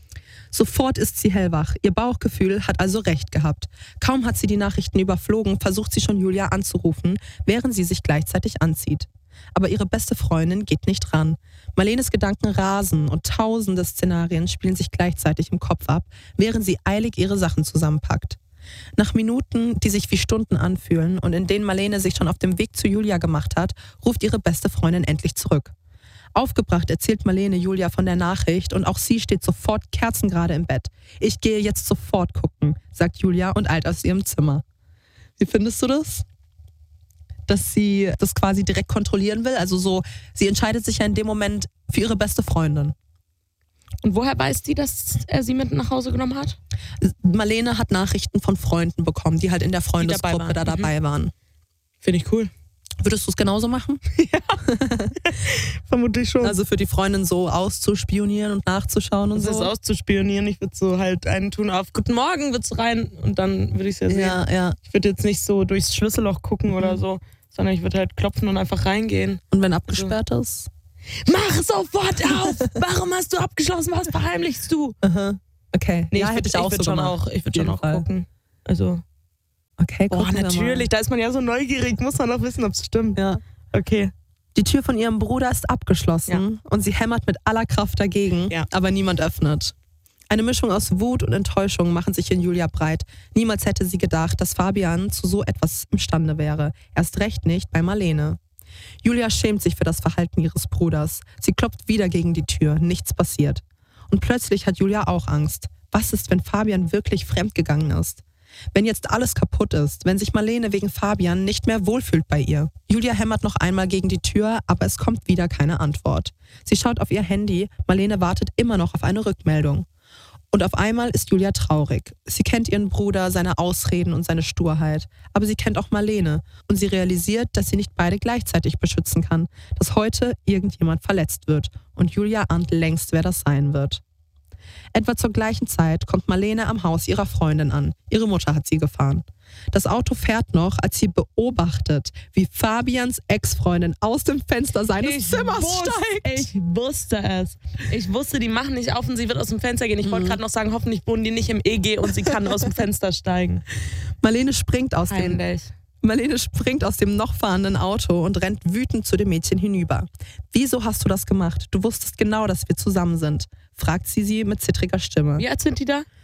Sofort ist sie hellwach. Ihr Bauchgefühl hat also recht gehabt. Kaum hat sie die Nachrichten überflogen, versucht sie schon Julia anzurufen, während sie sich gleichzeitig anzieht. Aber ihre beste Freundin geht nicht ran. Marlenes Gedanken rasen und 1000 Szenarien spielen sich gleichzeitig im Kopf ab, während sie eilig ihre Sachen zusammenpackt. Nach Minuten, die sich wie Stunden anfühlen und in denen Marlene sich schon auf dem Weg zu Julia gemacht hat, ruft ihre beste Freundin endlich zurück. Aufgebracht erzählt Marlene Julia von der Nachricht und auch sie steht sofort kerzengerade im Bett. Ich gehe jetzt sofort gucken, sagt Julia und eilt aus ihrem Zimmer. Wie findest du das? Dass sie das quasi direkt kontrollieren will? Also so, sie entscheidet sich ja in dem Moment für ihre beste Freundin. Und woher weiß die, dass er sie mit nach Hause genommen hat? Marlene hat Nachrichten von Freunden bekommen, die halt in der Freundesgruppe dabei waren. Finde ich cool. Würdest du es genauso machen? Ja, vermutlich schon. Also für die Freundin so auszuspionieren und nachzuschauen und so? Das ist auszuspionieren. Ich würde so halt einen tun auf Guten Morgen, würdest rein und dann würde ich es ja sehen. Ja. Ich würde jetzt nicht so durchs Schlüsselloch gucken oder so, sondern ich würde halt klopfen und einfach reingehen. Und wenn abgesperrt ist? Mach sofort auf! Warum hast du abgeschlossen? Was verheimlichst du? Aha. Okay. Nee, ich würde schon auch gucken. Also... Okay, natürlich, da ist man ja so neugierig, muss man doch wissen, ob es stimmt. Ja. Okay. Die Tür von ihrem Bruder ist abgeschlossen und sie hämmert mit aller Kraft dagegen, aber niemand öffnet. Eine Mischung aus Wut und Enttäuschung machen sich in Julia breit. Niemals hätte sie gedacht, dass Fabian zu so etwas imstande wäre. Erst recht nicht bei Marlene. Julia schämt sich für das Verhalten ihres Bruders. Sie klopft wieder gegen die Tür, nichts passiert. Und plötzlich hat Julia auch Angst. Was ist, wenn Fabian wirklich fremdgegangen ist? Wenn jetzt alles kaputt ist, wenn sich Marlene wegen Fabian nicht mehr wohlfühlt bei ihr. Julia hämmert noch einmal gegen die Tür, aber es kommt wieder keine Antwort. Sie schaut auf ihr Handy, Marlene wartet immer noch auf eine Rückmeldung. Und auf einmal ist Julia traurig. Sie kennt ihren Bruder, seine Ausreden und seine Sturheit. Aber sie kennt auch Marlene und sie realisiert, dass sie nicht beide gleichzeitig beschützen kann, dass heute irgendjemand verletzt wird. Und Julia ahnt längst, wer das sein wird. Etwa zur gleichen Zeit kommt Marlene am Haus ihrer Freundin an. Ihre Mutter hat sie gefahren. Das Auto fährt noch, als sie beobachtet, wie Fabians Ex-Freundin aus dem Fenster seines Zimmers steigt. Ich wusste es. Ich wusste, die machen nicht auf und sie wird aus dem Fenster gehen. Ich wollte gerade noch sagen, hoffentlich wohnen die nicht im EG und sie kann aus dem Fenster steigen. Marlene springt aus dem... Marlene springt aus dem noch fahrenden Auto und rennt wütend zu dem Mädchen hinüber. Wieso hast du das gemacht? Du wusstest genau, dass wir zusammen sind, fragt sie mit zittriger Stimme. Wie alt sind die da?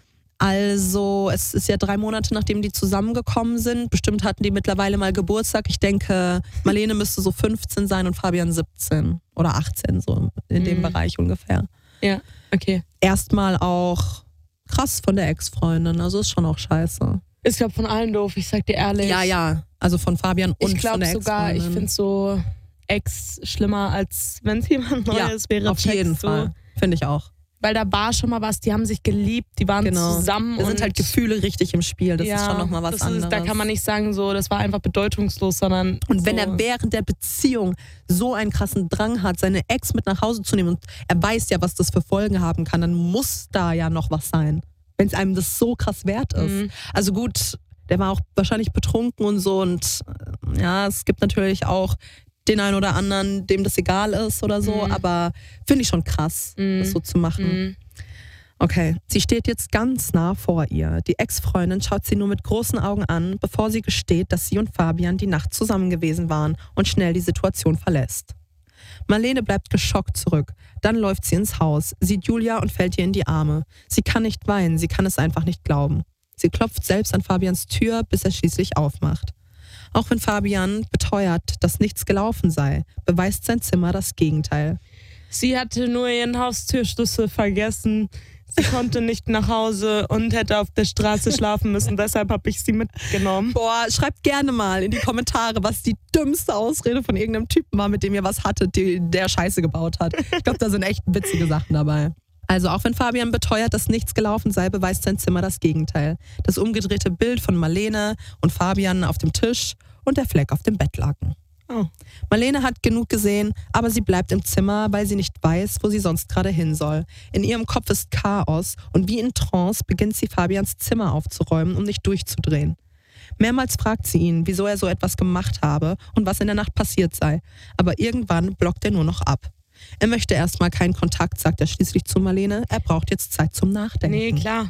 Also, es ist ja 3 Monate, nachdem die zusammengekommen sind. Bestimmt hatten die mittlerweile mal Geburtstag. Ich denke, Marlene müsste so 15 sein und Fabian 17 oder 18, so in dem Bereich ungefähr. Ja, okay. Erstmal auch krass von der Ex-Freundin, also ist schon auch scheiße. Ich glaube von allen doof, ich sag dir ehrlich. Ja, also von Fabian und ich von der Ex-Freundin. Ich glaube sogar, ich finde so Ex schlimmer, als wenn es jemand Neues wäre. Auf jeden Fall, finde ich auch. Weil da war schon mal was, die haben sich geliebt, die waren zusammen. Da sind halt Gefühle richtig im Spiel, das ist schon nochmal was anderes. Da kann man nicht sagen, so, das war einfach bedeutungslos, sondern... Und wenn er während der Beziehung so einen krassen Drang hat, seine Ex mit nach Hause zu nehmen und er weiß ja, was das für Folgen haben kann, dann muss da ja noch was sein, wenn es einem das so krass wert ist. Also gut, der war auch wahrscheinlich betrunken und so und ja, es gibt natürlich auch den einen oder anderen, dem das egal ist oder so, aber finde ich schon krass, das so zu machen. Okay, sie steht jetzt ganz nah vor ihr. Die Ex-Freundin schaut sie nur mit großen Augen an, bevor sie gesteht, dass sie und Fabian die Nacht zusammen gewesen waren und schnell die Situation verlässt. Marlene bleibt geschockt zurück. Dann läuft sie ins Haus, sieht Julia und fällt ihr in die Arme. Sie kann nicht weinen, sie kann es einfach nicht glauben. Sie klopft selbst an Fabians Tür, bis er schließlich aufmacht. Auch wenn Fabian beteuert, dass nichts gelaufen sei, beweist sein Zimmer das Gegenteil. Sie hatte nur ihren Haustürschlüssel vergessen. Sie konnte nicht nach Hause und hätte auf der Straße schlafen müssen. Deshalb habe ich sie mitgenommen. Boah, schreibt gerne mal in die Kommentare, was die dümmste Ausrede von irgendeinem Typen war, mit dem ihr was hattet, der Scheiße gebaut hat. Ich glaube, da sind echt witzige Sachen dabei. Also auch wenn Fabian beteuert, dass nichts gelaufen sei, beweist sein Zimmer das Gegenteil. Das umgedrehte Bild von Marlene und Fabian auf dem Tisch und der Fleck auf dem Bettlaken. Oh. Marlene hat genug gesehen, aber sie bleibt im Zimmer, weil sie nicht weiß, wo sie sonst gerade hin soll. In ihrem Kopf ist Chaos und wie in Trance beginnt sie Fabians Zimmer aufzuräumen, um nicht durchzudrehen. Mehrmals fragt sie ihn, wieso er so etwas gemacht habe und was in der Nacht passiert sei. Aber irgendwann blockt er nur noch ab. Er möchte erstmal keinen Kontakt, sagt er schließlich zu Marlene. Er braucht jetzt Zeit zum Nachdenken. Nee, klar.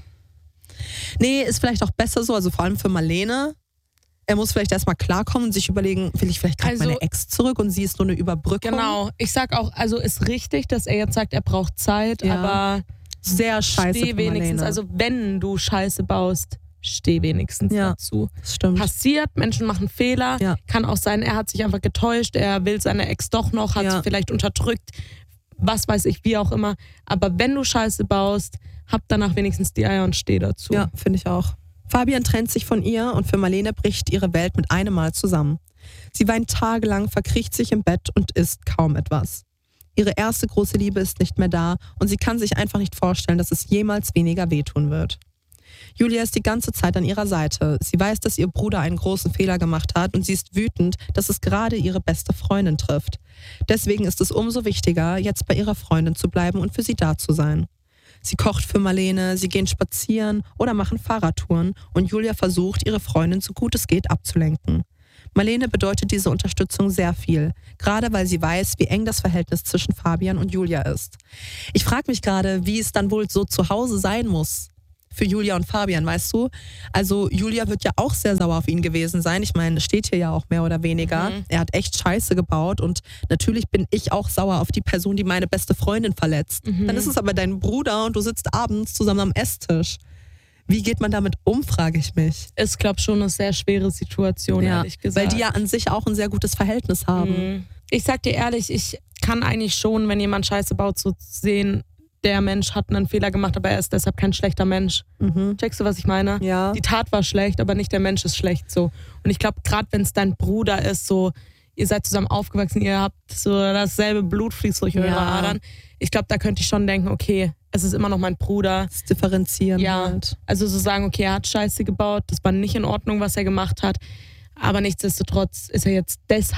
Nee, ist vielleicht auch besser so, also vor allem für Marlene. Er muss vielleicht erstmal klarkommen und sich überlegen, will ich vielleicht gerade meine Ex zurück und sie ist nur eine Überbrückung. Genau, ich sag auch, also ist richtig, dass er jetzt sagt, er braucht Zeit, aber sehr scheiße steh wenigstens, also wenn du Scheiße baust, steh wenigstens dazu. Stimmt. Passiert, Menschen machen Fehler, kann auch sein, er hat sich einfach getäuscht, er will seine Ex doch noch, hat sie vielleicht unterdrückt, was weiß ich, wie auch immer. Aber wenn du Scheiße baust, hab danach wenigstens die Eier und steh dazu. Ja, finde ich auch. Fabian trennt sich von ihr und für Marlene bricht ihre Welt mit einem Mal zusammen. Sie weint tagelang, verkriecht sich im Bett und isst kaum etwas. Ihre erste große Liebe ist nicht mehr da und sie kann sich einfach nicht vorstellen, dass es jemals weniger wehtun wird. Julia ist die ganze Zeit an ihrer Seite. Sie weiß, dass ihr Bruder einen großen Fehler gemacht hat und sie ist wütend, dass es gerade ihre beste Freundin trifft. Deswegen ist es umso wichtiger, jetzt bei ihrer Freundin zu bleiben und für sie da zu sein. Sie kocht für Marlene, sie gehen spazieren oder machen Fahrradtouren und Julia versucht, ihre Freundin so gut es geht abzulenken. Marlene bedeutet diese Unterstützung sehr viel, gerade weil sie weiß, wie eng das Verhältnis zwischen Fabian und Julia ist. Ich frage mich gerade, wie es dann wohl so zu Hause sein muss für Julia und Fabian, weißt du? Also Julia wird ja auch sehr sauer auf ihn gewesen sein. Ich meine, es steht hier ja auch mehr oder weniger. Er hat echt Scheiße gebaut und natürlich bin ich auch sauer auf die Person, die meine beste Freundin verletzt. Dann ist es aber dein Bruder und du sitzt abends zusammen am Esstisch. Wie geht man damit um, frage ich mich. Ist, glaube ich, schon eine sehr schwere Situation, ehrlich gesagt. Weil die ja an sich auch ein sehr gutes Verhältnis haben. Ich sag dir ehrlich, ich kann eigentlich schon, wenn jemand Scheiße baut, so sehen, der Mensch hat einen Fehler gemacht, aber er ist deshalb kein schlechter Mensch. Checkst du, was ich meine? Ja. Die Tat war schlecht, aber nicht der Mensch ist schlecht. So. Und ich glaube, gerade wenn es dein Bruder ist, so, ihr seid zusammen aufgewachsen, ihr habt so dasselbe Blut fließt durch eure Adern. Ich glaube, da könnte ich schon denken, okay, es ist immer noch mein Bruder. Das Differenzieren. Ja, halt. also so sagen, okay, er hat Scheiße gebaut, das war nicht in Ordnung, was er gemacht hat. Aber nichtsdestotrotz ist er jetzt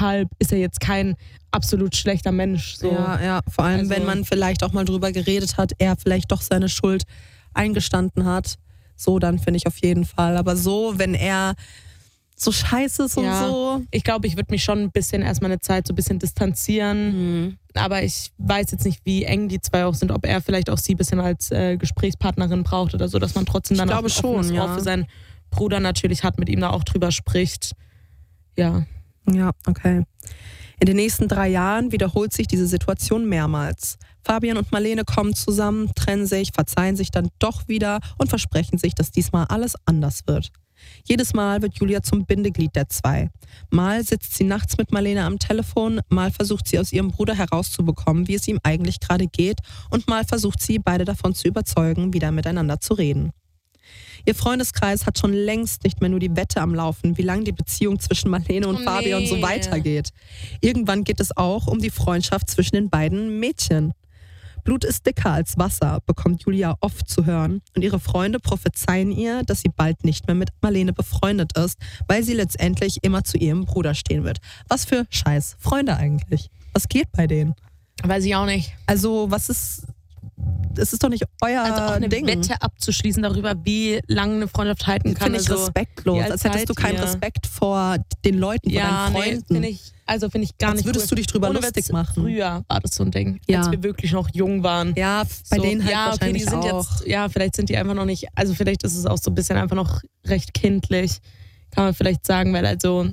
kein absolut schlechter Mensch. So. Ja, vor allem, wenn man vielleicht auch mal drüber geredet hat, er vielleicht doch seine Schuld eingestanden hat. So, dann finde ich auf jeden Fall. Aber so, wenn er so scheiße ist und so. Ich glaube, ich würde mich schon ein bisschen erstmal eine Zeit so ein bisschen distanzieren. Aber ich weiß jetzt nicht, wie eng die zwei auch sind, ob er vielleicht auch sie ein bisschen als Gesprächspartnerin braucht oder so, dass man trotzdem dann auch ein offenes Ohr für seinen Bruder natürlich hat, mit ihm da auch drüber spricht. Ja. Ja, okay. In den nächsten 3 Jahren wiederholt sich diese Situation mehrmals. Fabian und Marlene kommen zusammen, trennen sich, verzeihen sich dann doch wieder und versprechen sich, dass diesmal alles anders wird. Jedes Mal wird Julia zum Bindeglied der zwei. Mal sitzt sie nachts mit Marlene am Telefon, mal versucht sie aus ihrem Bruder herauszubekommen, wie es ihm eigentlich gerade geht, und mal versucht sie, beide davon zu überzeugen, wieder miteinander zu reden. Ihr Freundeskreis hat schon längst nicht mehr nur die Wette am Laufen, wie lange die Beziehung zwischen Marlene und Fabian so weitergeht. Irgendwann geht es auch um die Freundschaft zwischen den beiden Mädchen. Blut ist dicker als Wasser, bekommt Julia oft zu hören. Und ihre Freunde prophezeien ihr, dass sie bald nicht mehr mit Marlene befreundet ist, weil sie letztendlich immer zu ihrem Bruder stehen wird. Was für Scheiß Freunde eigentlich? Was geht bei denen? Weiß ich auch nicht. Also was ist... Es ist doch nicht euer Ding. Also auch eine Wette abzuschließen darüber, wie lange eine Freundschaft halten kann. Finde ich respektlos. Als hättest du keinen Respekt vor den Leuten, vor deinen Freunden. Nee, finde ich gar nicht. Als würdest du dich drüber lustig machen. Früher war das so ein Ding, ja. Als wir wirklich noch jung waren. Ja, bei denen halt wahrscheinlich die sind auch. Jetzt, ja, vielleicht sind die einfach noch nicht, also vielleicht ist es auch so ein bisschen einfach noch recht kindlich, kann man vielleicht sagen, weil also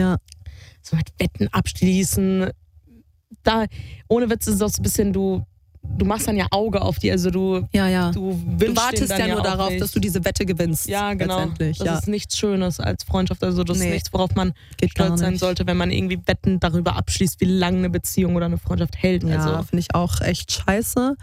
so mit Wetten abschließen, da, ohne Witz ist es auch so ein bisschen, du machst dann ja Auge auf die, also du wartest ja nur darauf, nicht, dass du diese Wette gewinnst. Ja, genau. Das ist nichts Schönes als Freundschaft, also das ist nichts, worauf man stolz sein sollte, wenn man irgendwie Wetten darüber abschließt, wie lange eine Beziehung oder eine Freundschaft hält. Ja, also finde ich auch echt scheiße.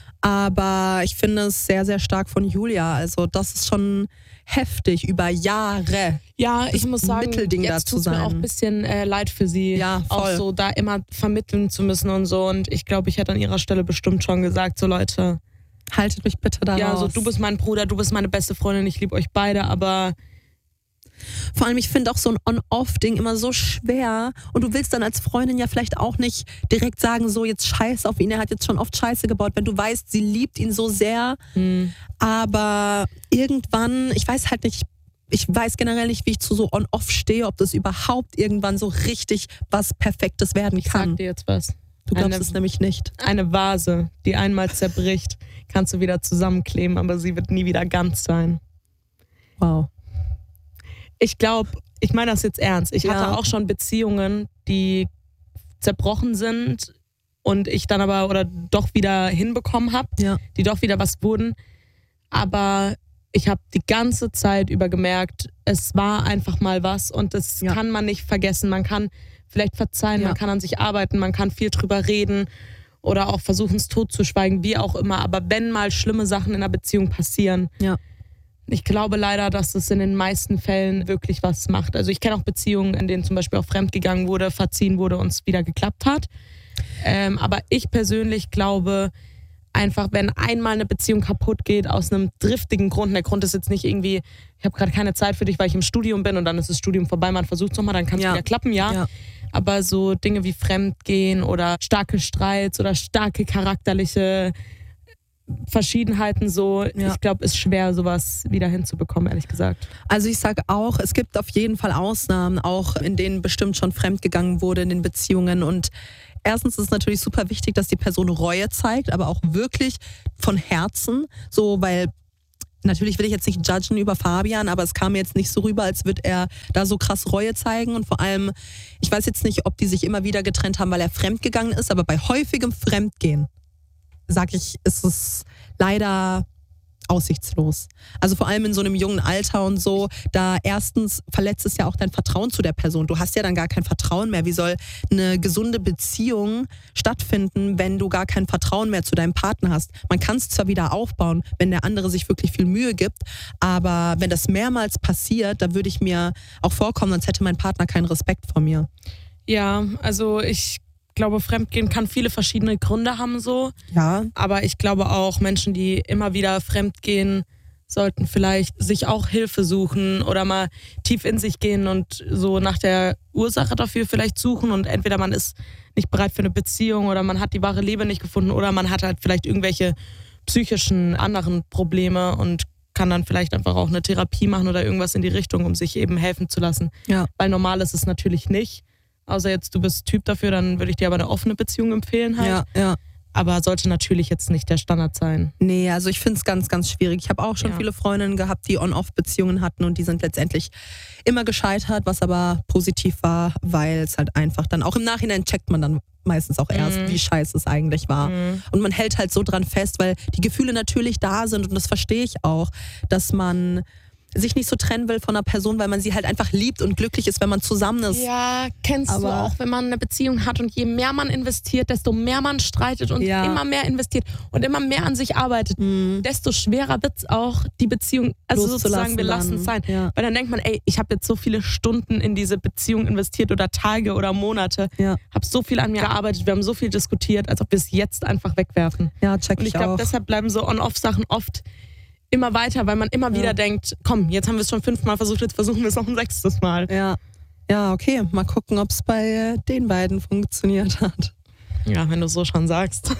Aber ich finde es sehr, sehr stark von Julia. Also das ist schon heftig, über Jahre. Ja, ich muss sagen, jetzt tut es mir auch ein bisschen leid für sie. Ja, voll. Auch so da immer vermitteln zu müssen und so. Und ich glaube, ich hätte an ihrer Stelle bestimmt schon gesagt, so Leute, haltet mich bitte da raus. Ja, so du bist mein Bruder, du bist meine beste Freundin, ich liebe euch beide, aber... Vor allem, ich finde auch so ein On-Off-Ding immer so schwer. Und du willst dann als Freundin ja vielleicht auch nicht direkt sagen, so jetzt scheiß auf ihn, er hat jetzt schon oft Scheiße gebaut, wenn du weißt, sie liebt ihn so sehr. Aber irgendwann, ich weiß halt nicht, ich weiß generell nicht, wie ich zu so On-Off stehe, ob das überhaupt irgendwann so richtig was Perfektes werden kann. Ich sag dir jetzt was. Du glaubst es nämlich nicht. Eine Vase, die einmal zerbricht, kannst du wieder zusammenkleben, aber sie wird nie wieder ganz sein. Wow. Ich glaube, ich meine das jetzt ernst. Ich hatte auch schon Beziehungen, die zerbrochen sind und ich dann aber oder doch wieder hinbekommen habe, die doch wieder was wurden. Aber ich habe die ganze Zeit über gemerkt, es war einfach mal was und das kann man nicht vergessen. Man kann vielleicht verzeihen, man kann an sich arbeiten, man kann viel drüber reden oder auch versuchen, es totzuschweigen, wie auch immer. Aber wenn mal schlimme Sachen in einer Beziehung passieren, ich glaube leider, dass es in den meisten Fällen wirklich was macht. Also ich kenne auch Beziehungen, in denen zum Beispiel auch fremdgegangen wurde, verziehen wurde und es wieder geklappt hat. Aber ich persönlich glaube einfach, wenn einmal eine Beziehung kaputt geht aus einem driftigen Grund, der Grund ist jetzt nicht irgendwie, ich habe gerade keine Zeit für dich, weil ich im Studium bin und dann ist das Studium vorbei, man versucht es nochmal, dann kann es wieder klappen, Aber so Dinge wie Fremdgehen oder starke Streits oder starke charakterliche Verschiedenheiten so, ich glaube, ist schwer, sowas wieder hinzubekommen, ehrlich gesagt. Also ich sage auch, es gibt auf jeden Fall Ausnahmen, auch in denen bestimmt schon fremdgegangen wurde in den Beziehungen und erstens ist es natürlich super wichtig, dass die Person Reue zeigt, aber auch wirklich von Herzen, so, weil natürlich will ich jetzt nicht judgen über Fabian, aber es kam mir jetzt nicht so rüber, als würde er da so krass Reue zeigen und vor allem, ich weiß jetzt nicht, ob die sich immer wieder getrennt haben, weil er fremdgegangen ist, aber bei häufigem Fremdgehen sag ich, ist es leider aussichtslos. Also vor allem in so einem jungen Alter und so, da erstens verletzt es ja auch dein Vertrauen zu der Person. Du hast ja dann gar kein Vertrauen mehr. Wie soll eine gesunde Beziehung stattfinden, wenn du gar kein Vertrauen mehr zu deinem Partner hast? Man kann es zwar wieder aufbauen, wenn der andere sich wirklich viel Mühe gibt, aber wenn das mehrmals passiert, da würde ich mir auch vorkommen, als hätte mein Partner keinen Respekt vor mir. Ja, also ich glaube, Fremdgehen kann viele verschiedene Gründe haben so. Ja. Aber ich glaube auch, Menschen, die immer wieder fremdgehen, sollten vielleicht sich auch Hilfe suchen oder mal tief in sich gehen und so nach der Ursache dafür vielleicht suchen. Und entweder man ist nicht bereit für eine Beziehung oder man hat die wahre Liebe nicht gefunden oder man hat halt vielleicht irgendwelche psychischen anderen Probleme und kann dann vielleicht einfach auch eine Therapie machen oder irgendwas in die Richtung, um sich eben helfen zu lassen. Ja. Weil normal ist es natürlich nicht. Außer jetzt, du bist Typ dafür, dann würde ich dir aber eine offene Beziehung empfehlen halt. Ja. aber sollte natürlich jetzt nicht der Standard sein. Nee, also ich finde es ganz, ganz schwierig. Ich habe auch schon viele Freundinnen gehabt, die On-Off-Beziehungen hatten und die sind letztendlich immer gescheitert, was aber positiv war, weil es halt einfach dann auch im Nachhinein checkt man dann meistens auch erst, wie scheiße es eigentlich war. Und man hält halt so dran fest, weil die Gefühle natürlich da sind und das verstehe ich auch, dass man sich nicht so trennen will von einer Person, weil man sie halt einfach liebt und glücklich ist, wenn man zusammen ist. Ja, kennst du auch, wenn man eine Beziehung hat und je mehr man investiert, desto mehr man streitet und immer mehr investiert und immer mehr an sich arbeitet, desto schwerer wird es auch, die Beziehung, also sozusagen, wir lassen es sein. Ja. Weil dann denkt man, ey, ich habe jetzt so viele Stunden in diese Beziehung investiert oder Tage oder Monate, habe so viel an mir gearbeitet, wir haben so viel diskutiert, als ob wir es jetzt einfach wegwerfen. Ja, check ich auch. Und ich glaube, deshalb bleiben so On-Off-Sachen oft immer weiter, weil man immer wieder denkt, komm, jetzt haben wir es schon 5-mal versucht, jetzt versuchen wir es noch ein 6. Mal. Ja, okay. Mal gucken, ob es bei den beiden funktioniert hat. Ja, wenn du so schon sagst.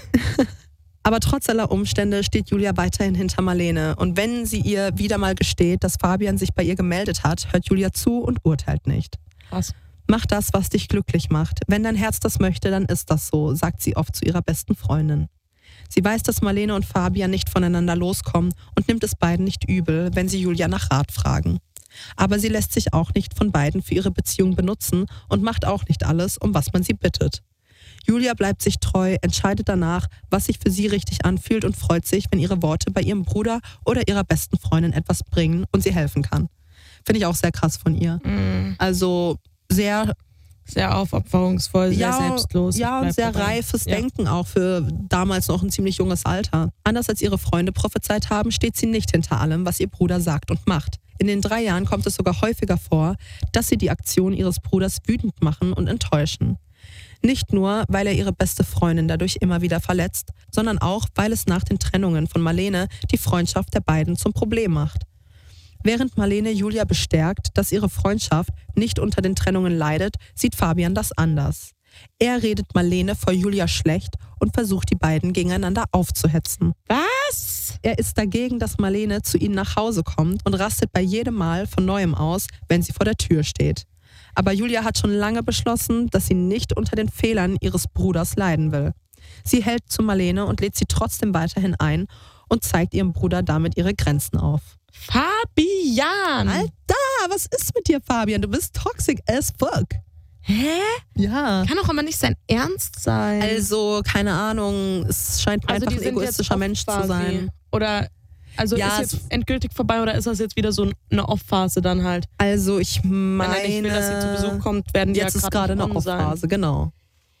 Aber trotz aller Umstände steht Julia weiterhin hinter Marlene. Und wenn sie ihr wieder mal gesteht, dass Fabian sich bei ihr gemeldet hat, hört Julia zu und urteilt nicht. Krass. Mach das, was dich glücklich macht. Wenn dein Herz das möchte, dann ist das so, sagt sie oft zu ihrer besten Freundin. Sie weiß, dass Marlene und Fabian nicht voneinander loskommen und nimmt es beiden nicht übel, wenn sie Julia nach Rat fragen. Aber sie lässt sich auch nicht von beiden für ihre Beziehung benutzen und macht auch nicht alles, um was man sie bittet. Julia bleibt sich treu, entscheidet danach, was sich für sie richtig anfühlt und freut sich, wenn ihre Worte bei ihrem Bruder oder ihrer besten Freundin etwas bringen und sie helfen kann. Finde ich auch sehr krass von ihr. Also sehr aufopferungsvoll, sehr selbstlos. Ja, und sehr reifes Denken auch für damals noch ein ziemlich junges Alter. Anders als ihre Freunde prophezeit haben, steht sie nicht hinter allem, was ihr Bruder sagt und macht. In den 3 Jahren kommt es sogar häufiger vor, dass sie die Aktion ihres Bruders wütend machen und enttäuschen. Nicht nur, weil er ihre beste Freundin dadurch immer wieder verletzt, sondern auch, weil es nach den Trennungen von Marlene die Freundschaft der beiden zum Problem macht. Während Marlene Julia bestärkt, dass ihre Freundschaft nicht unter den Trennungen leidet, sieht Fabian das anders. Er redet Marlene vor Julia schlecht und versucht, die beiden gegeneinander aufzuhetzen. Was? Er ist dagegen, dass Marlene zu ihnen nach Hause kommt und rastet bei jedem Mal von Neuem aus, wenn sie vor der Tür steht. Aber Julia hat schon lange beschlossen, dass sie nicht unter den Fehlern ihres Bruders leiden will. Sie hält zu Marlene und lädt sie trotzdem weiterhin ein und zeigt ihrem Bruder damit ihre Grenzen auf. Fabian! Alter, was ist mit dir, Fabian? Du bist toxic as fuck. Hä? Ja. Kann doch aber nicht sein Ernst sein. Also, keine Ahnung, es scheint mir einfach ein egoistischer Mensch zu sein. Oder, also ist jetzt endgültig vorbei oder ist das jetzt wieder so eine Off-Phase dann halt? Also, ich meine, wenn er nicht will, dass sie zu Besuch kommt, werden die jetzt ist gerade eine Off-Phase, genau.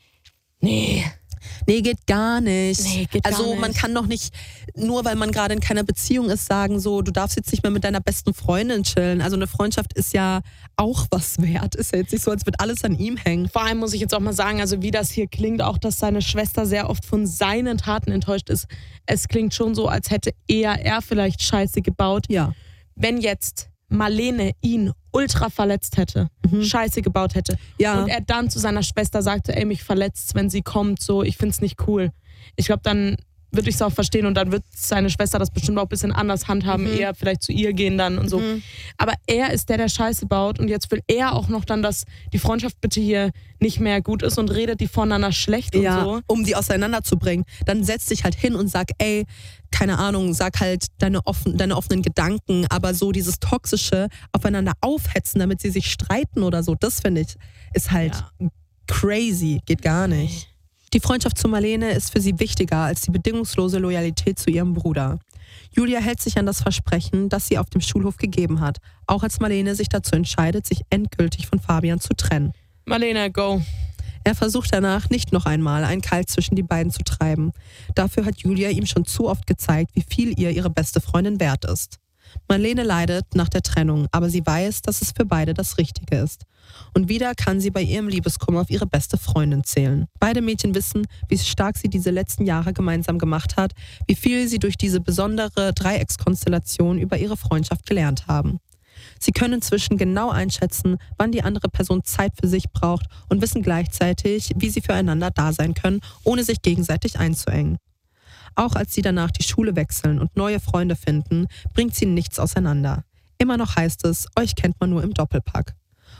Nee, geht gar nicht. Man kann doch nicht, nur weil man gerade in keiner Beziehung ist, sagen so, du darfst jetzt nicht mehr mit deiner besten Freundin chillen. Also eine Freundschaft ist ja auch was wert. Ist ja jetzt nicht so, als würde alles an ihm hängen. Vor allem muss ich jetzt auch mal sagen, also wie das hier klingt, auch dass seine Schwester sehr oft von seinen Taten enttäuscht ist. Es klingt schon so, als hätte er vielleicht Scheiße gebaut. Ja. Wenn jetzt Marlene ihn ultra verletzt hätte, Scheiße gebaut hätte und er dann zu seiner Schwester sagte, ey, mich verletzt, wenn sie kommt, so, ich find's nicht cool. Ich glaube, dann würde ich es auch verstehen und dann wird seine Schwester das bestimmt auch ein bisschen anders handhaben, eher vielleicht zu ihr gehen dann und so. Aber er ist der Scheiße baut und jetzt will er auch noch dann, dass die Freundschaft bitte hier nicht mehr gut ist und redet die voneinander schlecht und so. Um die auseinanderzubringen. Dann setz dich halt hin und sag, ey, keine Ahnung, sag halt deine offenen Gedanken, aber so dieses toxische aufeinander aufhetzen, damit sie sich streiten oder so, das finde ich, ist halt crazy, geht gar nicht. Die Freundschaft zu Marlene ist für sie wichtiger als die bedingungslose Loyalität zu ihrem Bruder. Julia hält sich an das Versprechen, das sie auf dem Schulhof gegeben hat, auch als Marlene sich dazu entscheidet, sich endgültig von Fabian zu trennen. Marlene, go. Er versucht danach nicht noch einmal einen Keil zwischen die beiden zu treiben. Dafür hat Julia ihm schon zu oft gezeigt, wie viel ihr ihre beste Freundin wert ist. Marlene leidet nach der Trennung, aber sie weiß, dass es für beide das Richtige ist. Und wieder kann sie bei ihrem Liebeskummer auf ihre beste Freundin zählen. Beide Mädchen wissen, wie stark sie diese letzten Jahre gemeinsam gemacht hat, wie viel sie durch diese besondere Dreieckskonstellation über ihre Freundschaft gelernt haben. Sie können inzwischen genau einschätzen, wann die andere Person Zeit für sich braucht und wissen gleichzeitig, wie sie füreinander da sein können, ohne sich gegenseitig einzuengen. Auch als sie danach die Schule wechseln und neue Freunde finden, bringt sie nichts auseinander. Immer noch heißt es, euch kennt man nur im Doppelpack.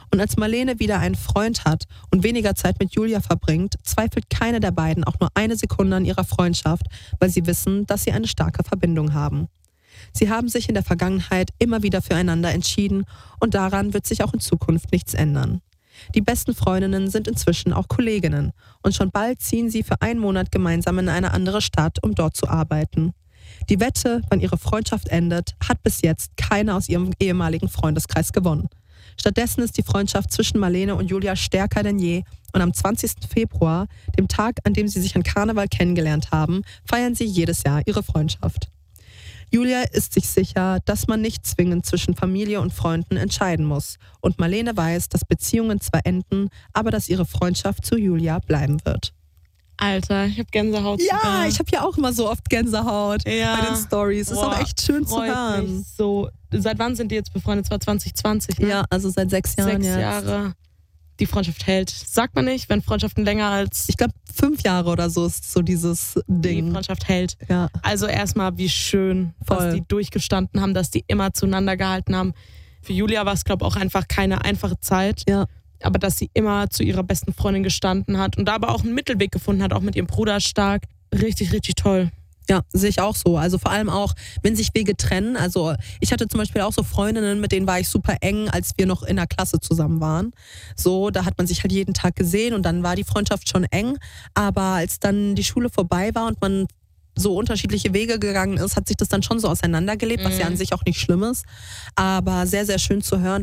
Und als Marlene wieder einen Freund hat und weniger Zeit mit Julia verbringt, zweifelt keine der beiden auch nur eine Sekunde an ihrer Freundschaft, weil sie wissen, dass sie eine starke Verbindung haben. Sie haben sich in der Vergangenheit immer wieder füreinander entschieden und daran wird sich auch in Zukunft nichts ändern. Die besten Freundinnen sind inzwischen auch Kolleginnen und schon bald ziehen sie für einen Monat gemeinsam in eine andere Stadt, um dort zu arbeiten. Die Wette, wann ihre Freundschaft endet, hat bis jetzt keiner aus ihrem ehemaligen Freundeskreis gewonnen. Stattdessen ist die Freundschaft zwischen Marlene und Julia stärker denn je und am 20. Februar, dem Tag, an dem sie sich an Karneval kennengelernt haben, feiern sie jedes Jahr ihre Freundschaft. Julia ist sich sicher, dass man nicht zwingend zwischen Familie und Freunden entscheiden muss. Und Marlene weiß, dass Beziehungen zwar enden, aber dass ihre Freundschaft zu Julia bleiben wird. Alter, ich habe Gänsehaut. Ja, ich habe ja auch immer so oft Gänsehaut bei den Stories. Ist auch echt schön zu hören. Mich so. Seit wann sind die jetzt befreundet? Es war 2020, ne? Ja, also seit 6 Jahren 6 Jahre. Die Freundschaft hält. Sagt man nicht, wenn Freundschaften länger als... Ich glaube, 5 Jahre oder so ist so dieses Ding. Die Freundschaft hält. Ja. Also erstmal, wie schön, dass die durchgestanden haben, dass die immer zueinander gehalten haben. Für Julia war es, glaube ich, auch einfach keine einfache Zeit. Ja. Aber dass sie immer zu ihrer besten Freundin gestanden hat und da aber auch einen Mittelweg gefunden hat, auch mit ihrem Bruder stark. Richtig, richtig toll. Ja, sehe ich auch so. Also vor allem auch, wenn sich Wege trennen. Also ich hatte zum Beispiel auch so Freundinnen, mit denen war ich super eng, als wir noch in der Klasse zusammen waren. So, da hat man sich halt jeden Tag gesehen und dann war die Freundschaft schon eng. Aber als dann die Schule vorbei war und man so unterschiedliche Wege gegangen ist, hat sich das dann schon so auseinandergelebt, was ja an sich auch nicht schlimm ist. Aber sehr, sehr schön zu hören,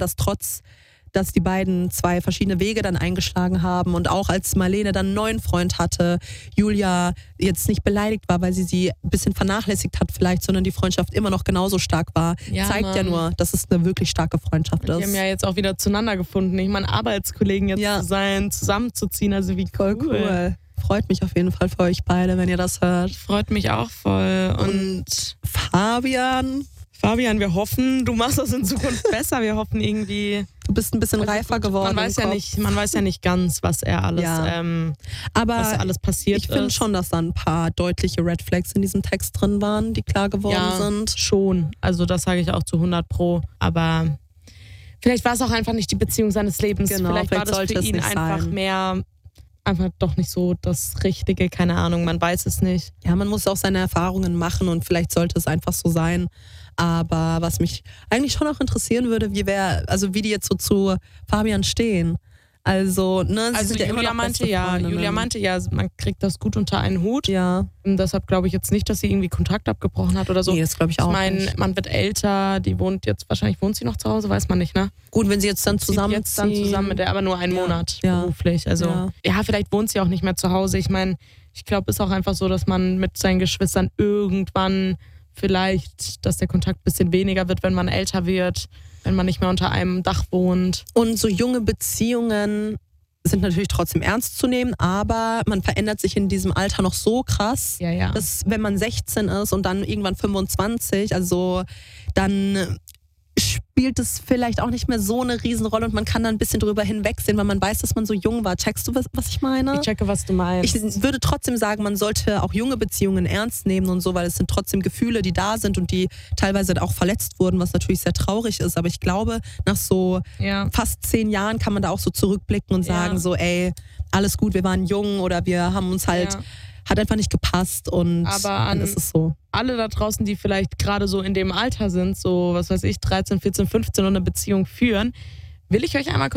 dass die beiden 2 verschiedene Wege dann eingeschlagen haben und auch als Marlene dann einen neuen Freund hatte, Julia jetzt nicht beleidigt war, weil sie ein bisschen vernachlässigt hat vielleicht, sondern die Freundschaft immer noch genauso stark war, zeigt ja nur, dass es eine wirklich starke Freundschaft ist. Die haben ja jetzt auch wieder zueinander gefunden. Ich meine, Arbeitskollegen jetzt zu sein, zusammenzuziehen, also wie cool. Freut mich auf jeden Fall für euch beide, wenn ihr das hört. Freut mich auch voll. Und Fabian, wir hoffen, du machst das in Zukunft besser. Wir hoffen irgendwie... Du bist ein bisschen reifer geworden. Man weiß ja nicht ganz, was er alles, was alles passiert ist. Ich finde schon, dass da ein paar deutliche Red Flags in diesem Text drin waren, die klar geworden sind. Schon. Also das sage ich auch zu 100%. Aber vielleicht war es auch einfach nicht die Beziehung seines Lebens. Genau, vielleicht war das für ihn einfach mehr... Einfach doch nicht so das Richtige, keine Ahnung, man weiß es nicht. Ja, man muss auch seine Erfahrungen machen und vielleicht sollte es einfach so sein. Aber was mich eigentlich schon auch interessieren würde, wie die jetzt so zu Fabian stehen. Also, ne, sie sind ja Julia meinte ja, man kriegt das gut unter einen Hut. Ja. Und deshalb glaube ich jetzt nicht, dass sie irgendwie Kontakt abgebrochen hat oder so. Nee, das glaube ich auch nicht. Ich meine, man wird älter, wahrscheinlich wohnt sie noch zu Hause, weiß man nicht, ne? Gut, wenn sie jetzt dann zusammen mit der, aber nur einen Monat beruflich. Also, vielleicht wohnt sie auch nicht mehr zu Hause. Ich meine, ich glaube, es ist auch einfach so, dass man mit seinen Geschwistern irgendwann vielleicht, dass der Kontakt ein bisschen weniger wird, wenn man älter wird, wenn man nicht mehr unter einem Dach wohnt. Und so junge Beziehungen sind natürlich trotzdem ernst zu nehmen, aber man verändert sich in diesem Alter noch so krass, dass wenn man 16 ist und dann irgendwann 25, also dann spielt es vielleicht auch nicht mehr so eine Riesenrolle und man kann dann ein bisschen drüber hinwegsehen, weil man weiß, dass man so jung war. Checkst du, was ich meine? Ich checke, was du meinst. Ich würde trotzdem sagen, man sollte auch junge Beziehungen ernst nehmen und so, weil es sind trotzdem Gefühle, die da sind und die teilweise auch verletzt wurden, was natürlich sehr traurig ist. Aber ich glaube, nach so fast 10 Jahren kann man da auch so zurückblicken und sagen so, ey, alles gut, wir waren jung oder wir haben uns halt... Hat einfach nicht gepasst und dann ist es so. Alle da draußen, die vielleicht gerade so in dem Alter sind, so was weiß ich, 13, 14, 15 und eine Beziehung führen, will ich euch einmal kurz